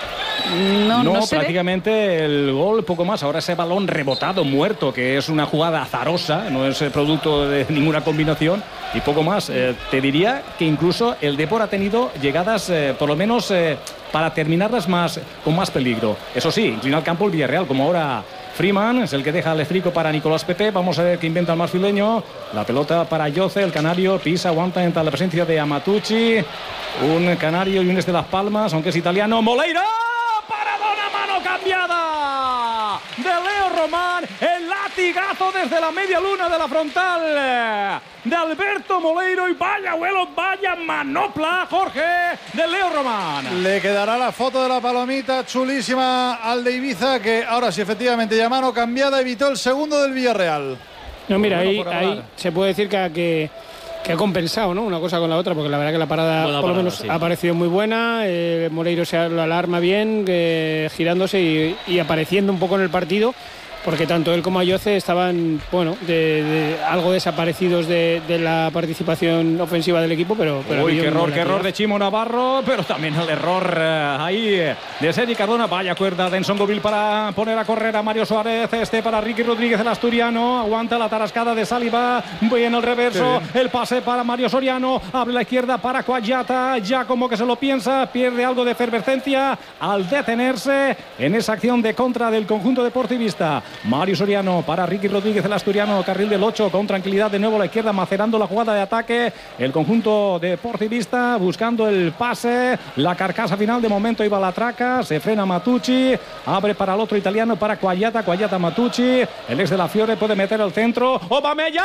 Speaker 7: no,
Speaker 2: no,
Speaker 7: no se
Speaker 2: prácticamente
Speaker 7: ve.
Speaker 2: El gol poco más. Ahora ese balón rebotado, muerto, que es una jugada azarosa, no es producto de ninguna combinación, y poco más. Eh, te diría que incluso el Depor ha tenido llegadas, eh, por lo menos eh, para terminarlas más, con más peligro. Eso sí, inclina al campo el Villarreal, como ahora Freeman es el que deja el esférico para Nicolás Pepe. Vamos a ver qué inventa el marfileño. La pelota para Jose, el canario. Pisa, aguanta entre la presencia de Amatucci. Un canario y un de Las Palmas, aunque es italiano. ¡Moleiro! ¡Paradona, mano cambiada! De Leo Román. El latigazo desde la media luna de la frontal de Alberto Moleiro. Y vaya vuelo, vaya manopla, Jorge, de Leo Román.
Speaker 5: Le quedará la foto de la palomita chulísima al de Ibiza, que ahora sí, efectivamente, ya mano cambiada evitó el segundo del Villarreal.
Speaker 3: No, mira,
Speaker 2: Bueno,
Speaker 3: ahí,
Speaker 2: por
Speaker 3: ahí se puede decir que, ha- que, que ha compensado, ¿no? Una cosa con la otra, porque la verdad que la parada,
Speaker 4: Buena
Speaker 3: por lo
Speaker 4: parada,
Speaker 3: menos,
Speaker 4: sí.
Speaker 3: ha parecido muy buena. Eh, Moleiro se lo alarma bien, eh, girándose y, y apareciendo un poco en el partido, porque tanto él como Ayoce estaban, bueno, de, de, algo desaparecidos de, de la participación ofensiva del equipo, pero... pero
Speaker 2: Uy,
Speaker 3: había
Speaker 2: qué
Speaker 3: un
Speaker 2: error,
Speaker 3: buen
Speaker 2: qué error
Speaker 3: tiro.
Speaker 2: de Chimo Navarro, pero también el error eh, ahí eh, de Sergi Cardona. Vaya cuerda de Enson Govil para poner a correr a Mario Suárez. Este para Ricky Rodríguez, el asturiano. Aguanta la tarascada de Saliba. Bien el reverso. El pase para Mario Soriano. Abre la izquierda para Cuayata. Ya como que se lo piensa. Pierde algo de efervescencia al detenerse en esa acción de contra del conjunto deportivista. Mario Soriano para Ricky Rodríguez, el asturiano. Carril del ocho con tranquilidad de nuevo a la izquierda, macerando la jugada de ataque. El conjunto deportivista buscando el pase. La carcasa final, de momento iba a la traca. Se frena Matucci. Abre para el otro italiano, para Cuayata. Cuayata Matucci. El ex de la Fiore puede meter el centro. ¡Aubameyang!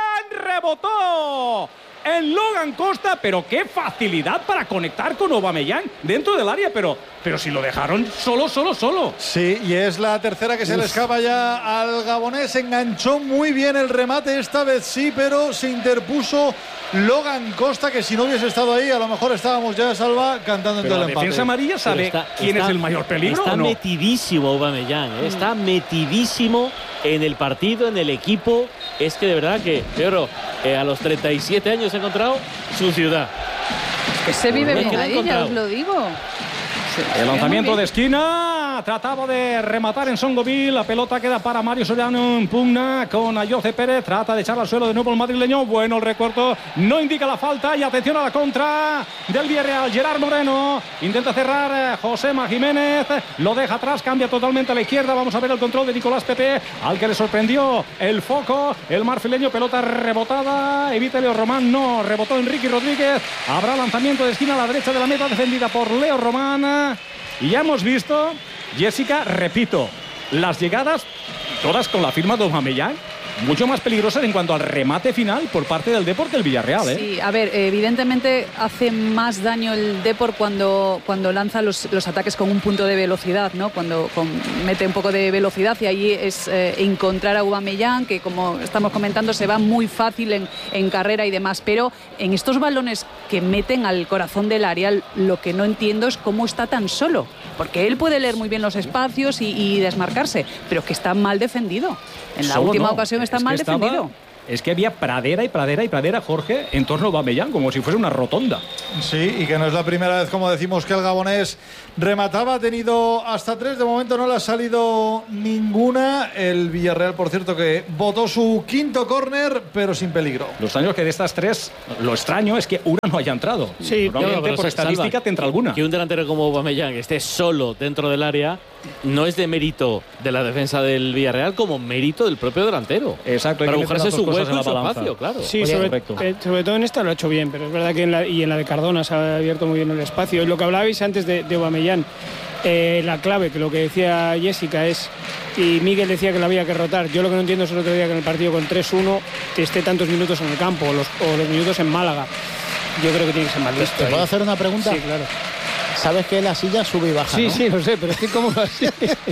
Speaker 2: ¡Rebotó! En Logan Costa, pero qué facilidad para conectar con Aubameyang dentro del área, pero, pero si lo dejaron solo, solo, solo.
Speaker 5: Sí, y es la tercera que se le escapa ya al gabonés. Enganchó muy bien el remate, esta vez sí, pero se interpuso Logan Costa, que si no hubiese estado ahí, a lo mejor estábamos ya, Salva, cantando
Speaker 2: Pero
Speaker 5: entre
Speaker 2: la
Speaker 5: el empate.
Speaker 2: defensa amarilla sabe
Speaker 4: Está-
Speaker 2: quién
Speaker 4: está-
Speaker 2: es el mayor peligro,
Speaker 4: Está
Speaker 2: ¿o no?
Speaker 4: metidísimo Aubameyang, ¿eh? Está metidísimo en el partido, en el equipo. Es que de verdad que, Pedro, eh, a los treinta y siete años ha encontrado su ciudad.
Speaker 7: Que se vive
Speaker 4: Es que
Speaker 7: bien
Speaker 4: lo ha
Speaker 7: ahí, ya
Speaker 4: encontrado.
Speaker 7: os lo digo.
Speaker 2: El lanzamiento de esquina Aubameyang trataba de rematar en Songoville. La pelota queda para Mario Soriano en pugna con Ayoce Pérez. Trata de echar al suelo de nuevo el madrileño. Bueno, el recorto no indica la falta. Y atención a la contra del Villarreal. Gerard Moreno intenta cerrar. Josema Jiménez lo deja atrás. Cambia totalmente a la izquierda. Vamos a ver el control de Nicolás Pepe, al que le sorprendió el foco. El marfileño, pelota rebotada. Evita Leo Román. No, rebotó Enrique Rodríguez. Habrá lanzamiento de esquina a la derecha de la meta, defendida por Leo Román. Y ya hemos visto, Jessica, repito, las llegadas todas con la firma de Aubameyang, mucho más peligrosas en cuanto al remate final por parte del Depor que el Villarreal, ¿eh?
Speaker 7: Sí, a ver, evidentemente hace más daño el Depor cuando, cuando lanza los, los ataques con un punto de velocidad, ¿no? Cuando con, mete un poco de velocidad, y allí es eh, encontrar a Aubameyang, que como estamos comentando se va muy fácil en, en carrera y demás, pero en estos balones que meten al corazón del área, lo que no entiendo es cómo está tan solo, porque él puede leer muy bien los espacios y, y desmarcarse, pero que está mal defendido. En la
Speaker 2: Solo
Speaker 7: última
Speaker 2: no.
Speaker 7: ocasión está
Speaker 2: Es
Speaker 7: mal
Speaker 2: estaba,
Speaker 7: defendido.
Speaker 2: Es que había pradera y pradera y pradera, Jorge, en torno a Aubameyang, como si fuese una rotonda.
Speaker 5: Sí, y que no es la primera vez, como decimos, que el gabonés remataba. Ha tenido hasta tres, de momento no le ha salido ninguna. El Villarreal, por cierto, que botó su quinto córner, pero sin peligro.
Speaker 2: Lo extraño es que de estas tres, lo extraño es que una no haya entrado.
Speaker 3: Sí,
Speaker 2: probablemente
Speaker 4: no,
Speaker 2: por estadística
Speaker 4: Salva,
Speaker 2: te entra alguna.
Speaker 4: Que un delantero como Aubameyang esté solo dentro del área no es de mérito de la defensa del Villarreal, como mérito del propio delantero.
Speaker 2: Exacto, hay
Speaker 4: para
Speaker 2: que meter
Speaker 4: buscarse
Speaker 2: las
Speaker 4: su
Speaker 2: dos cosas
Speaker 4: hueco
Speaker 2: en
Speaker 4: y
Speaker 2: la
Speaker 4: su
Speaker 2: balanza.
Speaker 4: espacio, claro.
Speaker 3: Sí,
Speaker 2: Oye,
Speaker 3: sobre,
Speaker 2: correcto.
Speaker 3: eh, sobre todo en esta lo ha hecho bien, pero es verdad que en la, y en la de Cardona se ha abierto muy bien el espacio. Y lo que hablabais antes de, de Aubameyang, eh, la clave, que lo que decía Jessica es, y Miguel decía que la había que rotar. Yo lo que no entiendo es el otro día que en el partido con tres uno que esté tantos minutos en el campo, o los, o los minutos en Málaga. Yo creo que tiene que ser más listo.
Speaker 1: ¿Te
Speaker 3: ahí.
Speaker 1: puedo hacer una pregunta?
Speaker 3: Sí, claro.
Speaker 1: Sabes que la silla sube y baja,
Speaker 3: Sí,
Speaker 1: ¿no?
Speaker 3: sí, lo sé, pero es que cómo así.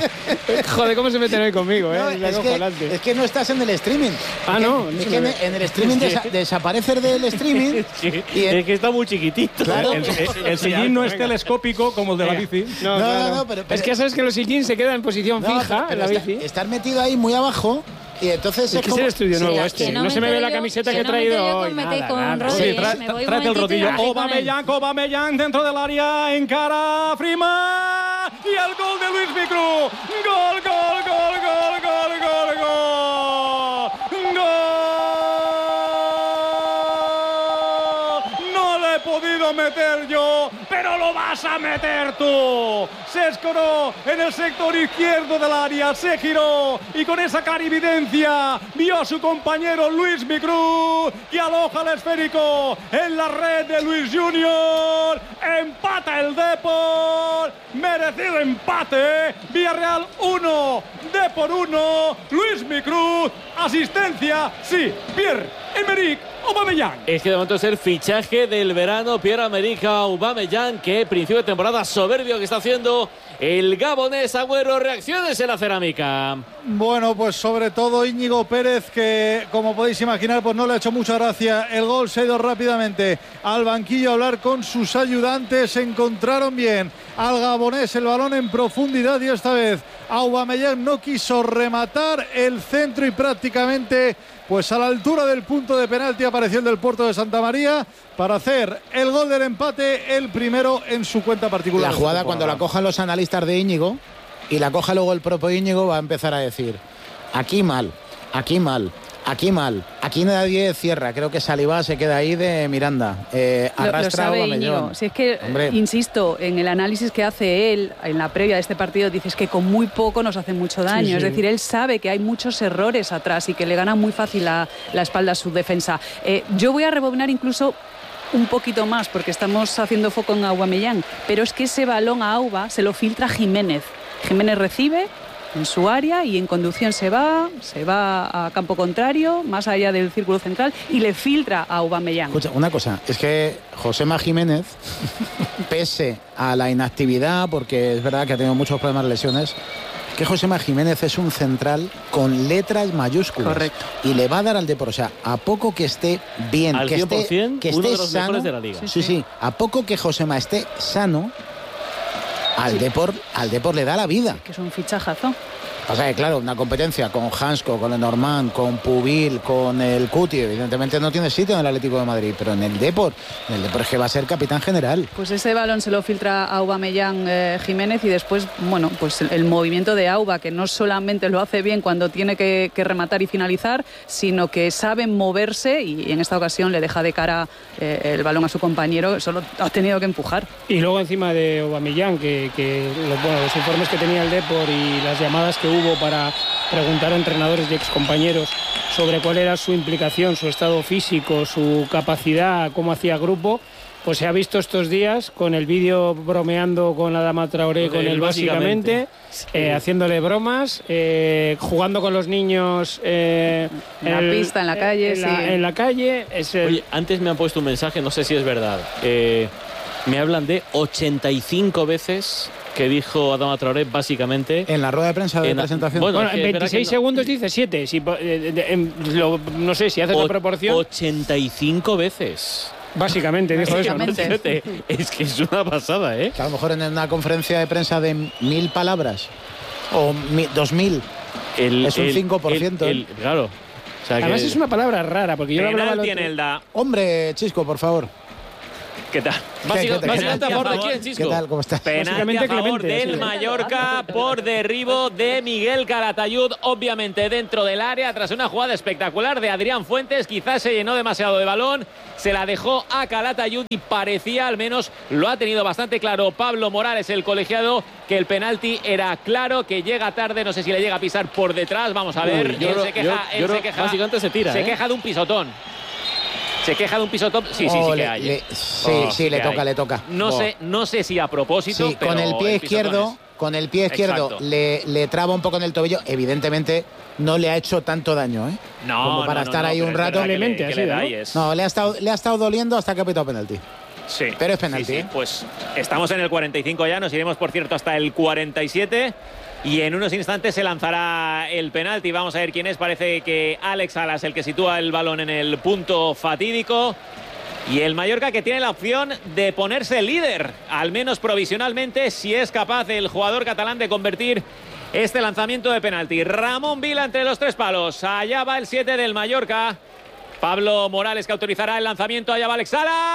Speaker 3: Joder, cómo se meten hoy conmigo, ¿eh?
Speaker 1: No,
Speaker 3: La
Speaker 1: es,
Speaker 3: cojo
Speaker 1: que,
Speaker 3: delante.
Speaker 1: es que no estás en el streaming.
Speaker 3: Ah,
Speaker 1: Es
Speaker 3: no,
Speaker 1: que-
Speaker 3: no
Speaker 1: es
Speaker 3: se
Speaker 1: que
Speaker 3: me
Speaker 1: en,
Speaker 3: ve.
Speaker 1: en el streaming
Speaker 3: Sí.
Speaker 1: desa- desapareces del streaming.
Speaker 4: Sí,
Speaker 1: y en-
Speaker 4: es que está muy chiquitito.
Speaker 1: Claro.
Speaker 2: El, el- el sillín no es telescópico como el de la
Speaker 3: Venga.
Speaker 2: bici.
Speaker 3: No,
Speaker 1: No,
Speaker 3: no,
Speaker 1: no,
Speaker 3: no,
Speaker 1: no, pero-
Speaker 3: Es que ya sabes que los sillín se queda en posición
Speaker 1: No,
Speaker 3: fija
Speaker 1: pero
Speaker 3: en la
Speaker 1: está-
Speaker 3: bici.
Speaker 1: estar metido ahí muy abajo y entonces
Speaker 3: Es
Speaker 1: es,
Speaker 3: que es
Speaker 1: como-
Speaker 3: el estudio
Speaker 6: Sí,
Speaker 3: nuevo
Speaker 6: que
Speaker 3: este.
Speaker 6: no
Speaker 3: No,
Speaker 6: me
Speaker 3: se me ve
Speaker 6: entero
Speaker 3: la
Speaker 6: yo,
Speaker 3: camiseta
Speaker 6: que
Speaker 3: que he
Speaker 6: no me
Speaker 3: traído
Speaker 6: entero yo
Speaker 3: hoy.
Speaker 6: con meter
Speaker 3: Nada,
Speaker 6: con
Speaker 3: nada.
Speaker 6: Rodri.
Speaker 2: Sí,
Speaker 6: Oye,
Speaker 2: tra-
Speaker 6: me voy un
Speaker 2: tráete el
Speaker 6: momentito y
Speaker 2: rodillo.
Speaker 6: me meto con él.
Speaker 2: Aubameyang, Aubameyang dentro del área, encara Freeman y el gol de Luis Micru. Gol, gol, gol, gol, gol, gol, gol. Gol. No le he podido meter yo, pero lo vas a meter tú. Se escoró en el sector izquierdo del área, se giró y con esa clarividencia vio a su compañero Luis Micru, que aloja el esférico en la red de Luis Junior. Empata el Depor, merecido empate. Villarreal uno, Depor uno. Luis Micru, asistencia, sí, Pierre-Emerick Aubameyang.
Speaker 4: Es que de momento es el fichaje del verano, Pierre-Emerick Aubameyang, que principio de temporada soberbio que está haciendo el gabonés. Agüero, reacciones en la cerámica.
Speaker 5: Bueno, pues sobre todo Íñigo Pérez, que como podéis imaginar, pues no le ha hecho mucha gracia el gol. Se ha ido rápidamente al banquillo a hablar con sus ayudantes. Se encontraron bien al gabonés, el balón en profundidad, y esta vez Aubameyang no quiso rematar el centro y prácticamente pues a la altura del punto de penalti apareció el del Puerto de Santa María para hacer el gol del empate, el primero en su cuenta particular.
Speaker 1: La jugada, cuando la cojan los analistas de Íñigo y la coja luego el propio Íñigo, va a empezar a decir: aquí mal, aquí mal, aquí mal, aquí nadie cierra. Creo que Saliba se queda ahí de Miranda. Eh,
Speaker 7: Lo, lo
Speaker 1: arrastra
Speaker 7: sabe
Speaker 1: a
Speaker 7: Íñigo.
Speaker 1: Aubameyang.
Speaker 7: Si es que,
Speaker 1: Hombre.
Speaker 7: insisto, en el análisis que hace él en la previa de este partido, dices que con muy poco nos hace mucho daño.
Speaker 3: Sí, sí.
Speaker 7: Es decir, él sabe que hay muchos errores atrás y que le gana muy fácil la, la espalda a su defensa. Eh, yo voy a rebobinar incluso un poquito más, porque estamos haciendo foco en Aubameyang, pero es que ese balón a Auba se lo filtra Jiménez. Jiménez recibe en su área y en conducción se va, se va a campo contrario, más allá del círculo central, y le filtra a Aubameyang.
Speaker 1: Escucha, una cosa, es que Josema Jiménez, pese a la inactividad, porque es verdad que ha tenido muchos problemas de lesiones, que Josema Jiménez es un central con letras mayúsculas.
Speaker 7: Correcto.
Speaker 1: Y le va a dar al Depor. O sea, a poco que esté bien,
Speaker 4: Al
Speaker 1: que
Speaker 4: cien por
Speaker 1: esté,
Speaker 4: cien,
Speaker 1: que
Speaker 4: uno
Speaker 1: esté
Speaker 4: de los
Speaker 1: sano,
Speaker 4: mejores de la liga.
Speaker 1: Sí, sí, a poco que Josema esté sano, al Depor, al Depor le da la vida.
Speaker 7: Que es un fichajazo.
Speaker 1: Pasa que, claro, una competencia con Hansko, con Lenormand, con Pubil, con el Cuti, evidentemente no tiene sitio en el Atlético de Madrid, pero en el Depor, en el Depor es que va a ser capitán general.
Speaker 7: Pues ese balón se lo filtra a Aubameyang eh, Jiménez y después, bueno, pues el, el movimiento de Auba, que no solamente lo hace bien cuando tiene que, que rematar y finalizar, sino que sabe moverse y en esta ocasión le deja de cara eh, el balón a su compañero, solo ha tenido que empujar.
Speaker 3: Y luego encima de Aubameyang, que, que los, bueno, los informes que tenía el Depor y las llamadas que hubo para preguntar a entrenadores y excompañeros sobre cuál era su implicación, su estado físico, su capacidad, cómo hacía grupo, pues se ha visto estos días con el vídeo bromeando con Adama Traoré, con él básicamente, sí. eh, haciéndole bromas, eh, jugando con los niños eh,
Speaker 7: en la el, pista, en la calle.
Speaker 3: En,
Speaker 7: sí.
Speaker 3: la, en la calle. Es el...
Speaker 4: Oye, antes me han puesto un mensaje, no sé si es verdad. Eh, me hablan de ochenta y cinco veces que dijo Adama Traoré básicamente
Speaker 1: en la rueda de prensa de
Speaker 4: en,
Speaker 1: presentación.
Speaker 3: Bueno, bueno en veintiséis no, segundos dice siete. Si, eh, de, en, lo, no sé si haces la proporción.
Speaker 4: ochenta y cinco veces.
Speaker 3: Básicamente, dijo
Speaker 7: Básicamente.
Speaker 3: eso, ¿no?
Speaker 4: Es que es una pasada, ¿eh?
Speaker 1: Que a lo mejor en una conferencia de prensa de mil palabras o mi, dos mil el, es un el, cinco por ciento.
Speaker 4: El, el, claro.
Speaker 3: O sea Además que... es una palabra rara, porque yo
Speaker 8: Penalti
Speaker 3: lo hablaba...
Speaker 8: en el da.
Speaker 1: Hombre, Chisco, por favor.
Speaker 8: ¿Qué tal?
Speaker 4: Básico, ¿Qué, básicamente a favor de quién, Chisco?
Speaker 1: ¿Qué tal? ¿Cómo estás?
Speaker 8: Penalti a favor
Speaker 3: Clemente,
Speaker 8: del
Speaker 3: sí.
Speaker 8: Mallorca por derribo de Miguel Calatayud, obviamente dentro del área, tras una jugada espectacular de Adrián Fuentes. Quizás se llenó demasiado de balón, se la dejó a Calatayud y parecía, al menos lo ha tenido bastante claro Pablo Morales, el colegiado, que el penalti era claro, que llega tarde, no sé si le llega a pisar por detrás, vamos a ver.
Speaker 4: Uy, yo,
Speaker 8: él se queja,
Speaker 4: yo,
Speaker 8: él
Speaker 4: yo,
Speaker 8: se queja,
Speaker 4: básicamente se tira,
Speaker 8: se
Speaker 4: ¿eh?
Speaker 8: queja de un pisotón. Se queja de un pisotón. Sí, sí, sí
Speaker 1: oh,
Speaker 8: que
Speaker 1: le,
Speaker 8: hay.
Speaker 1: Le, sí,
Speaker 8: oh,
Speaker 1: sí, le toca,
Speaker 8: hay.
Speaker 1: le toca.
Speaker 8: No,
Speaker 1: oh.
Speaker 8: sé, no sé si a propósito,
Speaker 1: sí,
Speaker 8: pero
Speaker 1: con el pie
Speaker 8: el
Speaker 1: izquierdo,
Speaker 8: es...
Speaker 1: con el pie izquierdo le, le traba un poco en el tobillo. Evidentemente no le ha hecho tanto daño, ¿eh?
Speaker 8: No,
Speaker 1: como para
Speaker 8: no, no,
Speaker 1: estar
Speaker 8: no,
Speaker 1: ahí un rato.
Speaker 8: Que le, que le
Speaker 3: ¿no?
Speaker 8: es...
Speaker 1: No, le ha estado, le ha estado doliendo hasta que ha pitado penalti.
Speaker 8: Sí,
Speaker 1: pero es penalti.
Speaker 8: Sí, sí.
Speaker 1: ¿eh?
Speaker 8: Pues estamos en el cuarenta y cinco ya, nos iremos por cierto hasta el cuarenta y siete y en unos instantes se lanzará el penalti. Vamos a ver quién es. Parece que Alex Alas el que sitúa el balón en el punto fatídico. Y el Mallorca que tiene la opción de ponerse líder, al menos provisionalmente, si es capaz el jugador catalán de convertir este lanzamiento de penalti. Ramón Vila entre los tres palos. Allá va el siete del Mallorca. Pablo Morales que autorizará el lanzamiento. Allá va Alex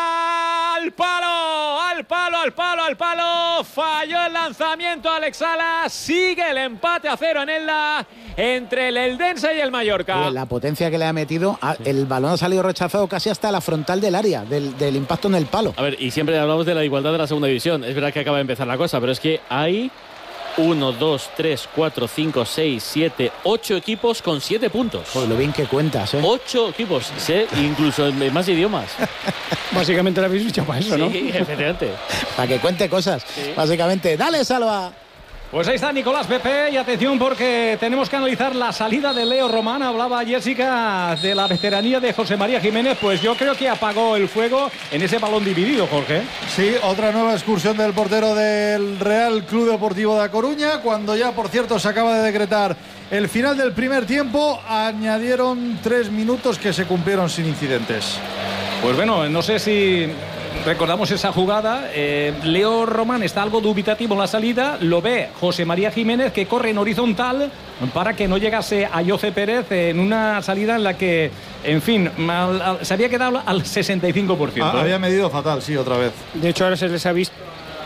Speaker 8: Sala. ¡Al palo! ¡Al palo, al palo, al palo! Falló el lanzamiento Alex Sala. Sigue el empate a cero en Elda entre el Eldense y el Mallorca.
Speaker 1: La potencia que le ha metido, el balón ha salido rechazado casi hasta la frontal del área, del, del impacto en el palo.
Speaker 4: A ver, y siempre hablamos de la igualdad de la segunda división. Es verdad que acaba de empezar la cosa, pero es que hay uno, dos, tres, cuatro, cinco, seis, siete, ocho equipos con siete puntos.
Speaker 1: Joder, lo bien que cuentas, ¿eh?
Speaker 4: Ocho equipos, sé, incluso en más idiomas.
Speaker 3: Básicamente lo habéis dicho para eso, ¿no?
Speaker 4: Sí, efectivamente.
Speaker 1: Para que cuente cosas, sí. Básicamente. ¡Dale, Salva!
Speaker 2: Pues ahí está Nicolás Pepe y atención porque tenemos que analizar la salida de Leo Román. Hablaba Jessica de la veteranía de José María Jiménez, pues yo creo que apagó el fuego en ese balón dividido, Jorge.
Speaker 5: Sí, otra nueva excursión del portero del Real Club Deportivo de A Coruña, cuando ya, por cierto, se acaba de decretar el final del primer tiempo, añadieron tres minutos que se cumplieron sin incidentes.
Speaker 2: Pues bueno, no sé si recordamos esa jugada. eh, Leo Román está algo dubitativo en la salida, lo ve José María Jiménez que corre en horizontal para que no llegase a José Pérez en una salida en la que, en fin, al, al, se había quedado al sesenta y cinco por ciento.
Speaker 5: Ah, había medido fatal, sí, otra vez.
Speaker 3: De hecho, ahora se les ha visto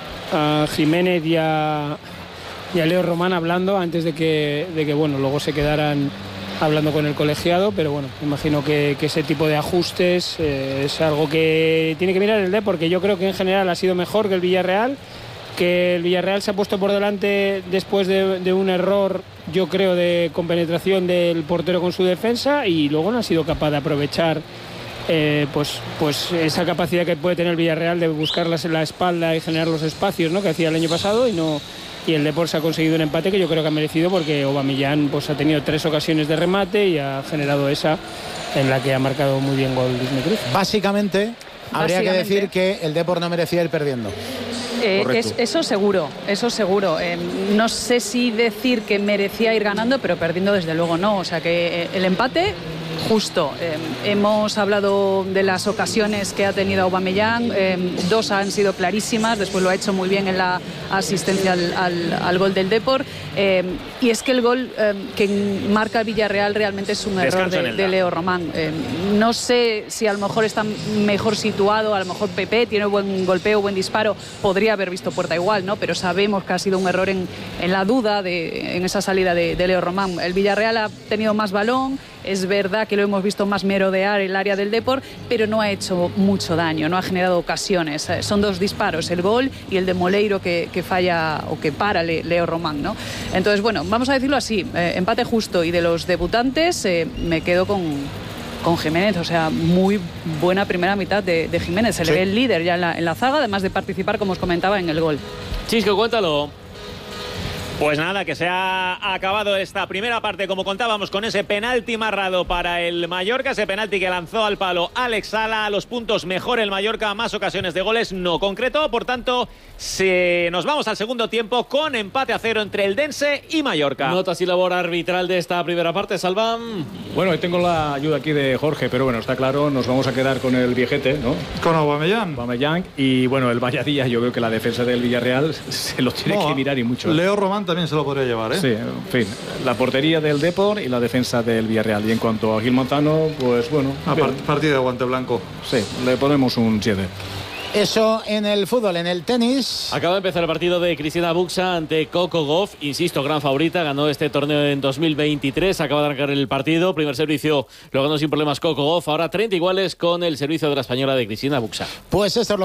Speaker 3: a Jiménez y a, y a Leo Román hablando antes de que, de que, bueno, luego se quedaran hablando con el colegiado, pero bueno, imagino que, que ese tipo de ajustes eh, es algo que tiene que mirar el D, porque yo creo que en general ha sido mejor que el Villarreal, que el Villarreal se ha puesto por delante después de, de un error, yo creo, de compenetración del portero con su defensa, y luego no ha sido capaz de aprovechar eh, pues, pues esa capacidad que puede tener el Villarreal de buscarlas en la espalda y generar los espacios, ¿no?, que hacía el año pasado, y no... Y el Depor se ha conseguido un empate que yo creo que ha merecido, porque Aubameyang pues, ha tenido tres ocasiones de remate y ha generado esa en la que ha marcado muy bien gol Luis Cruz.
Speaker 1: Básicamente, habría que decir que el Depor no merecía ir perdiendo.
Speaker 7: Eh, es, eso seguro, eso seguro. Eh, no sé si decir que merecía ir ganando, pero perdiendo desde luego no. O sea que eh, el empate justo. Eh, hemos hablado de las ocasiones que ha tenido Aubameyang, eh, dos han sido clarísimas, después lo ha hecho muy bien en la asistencia al, al, al gol del Depor, eh, y es que el gol eh, que marca el Villarreal realmente es un error de, de Leo Román. Eh, no sé si a lo mejor está mejor situado, a lo mejor Pepe tiene buen golpeo, buen disparo, podría haber visto puerta igual, ¿no? Pero sabemos que ha sido un error en, en la duda, de, en esa salida de, de Leo Román. El Villarreal ha tenido más balón, es verdad que lo hemos visto más merodear el área del Depor, pero no ha hecho mucho daño, no ha generado ocasiones. Son dos disparos, el gol y el de Moleiro que, que falla o que para Leo Román, ¿no? Entonces, bueno, vamos a decirlo así, eh, empate justo, y de los debutantes eh, me quedo con, con Jiménez, o sea, muy buena primera mitad de, de Jiménez, se sí. le ve el líder ya en la, en la zaga, además de participar, como os comentaba, en el gol.
Speaker 4: Chisco, cuéntalo.
Speaker 8: Pues nada, que se ha acabado esta primera parte, como contábamos, con ese penalti marrado para el Mallorca, ese penalti que lanzó al palo Alex Sala. A los puntos mejor el Mallorca, más ocasiones de goles no concretó, por tanto se... nos vamos al segundo tiempo con empate a cero entre el Dense y Mallorca.
Speaker 4: Notas y labor arbitral de esta primera parte, Salvan.
Speaker 2: Bueno, hoy tengo la ayuda aquí de Jorge, pero bueno, está claro, nos vamos a quedar con el viejete, ¿no?
Speaker 5: Con Aubameyang.
Speaker 2: Aubameyang, y bueno, el Valladilla, yo creo que la defensa del Villarreal se lo tiene no, que mirar y mucho.
Speaker 5: Leo Román también se lo podría llevar, ¿eh?
Speaker 2: Sí, en fin, la portería del Depor y la defensa del Villarreal. Y en cuanto a Gil Manzano, pues bueno,
Speaker 5: ah, partido de guante blanco.
Speaker 2: Sí, le ponemos un siete.
Speaker 1: Eso en el fútbol. En el tenis
Speaker 4: acaba de empezar el partido de Cristina Buxa ante Coco Gauff, insisto, gran favorita, ganó este torneo en dos mil veintitrés, acaba de arrancar el partido, primer servicio lo ganó sin problemas Coco Gauff, ahora treinta iguales con el servicio de la española de Cristina Buxa.
Speaker 1: Pues esto es lo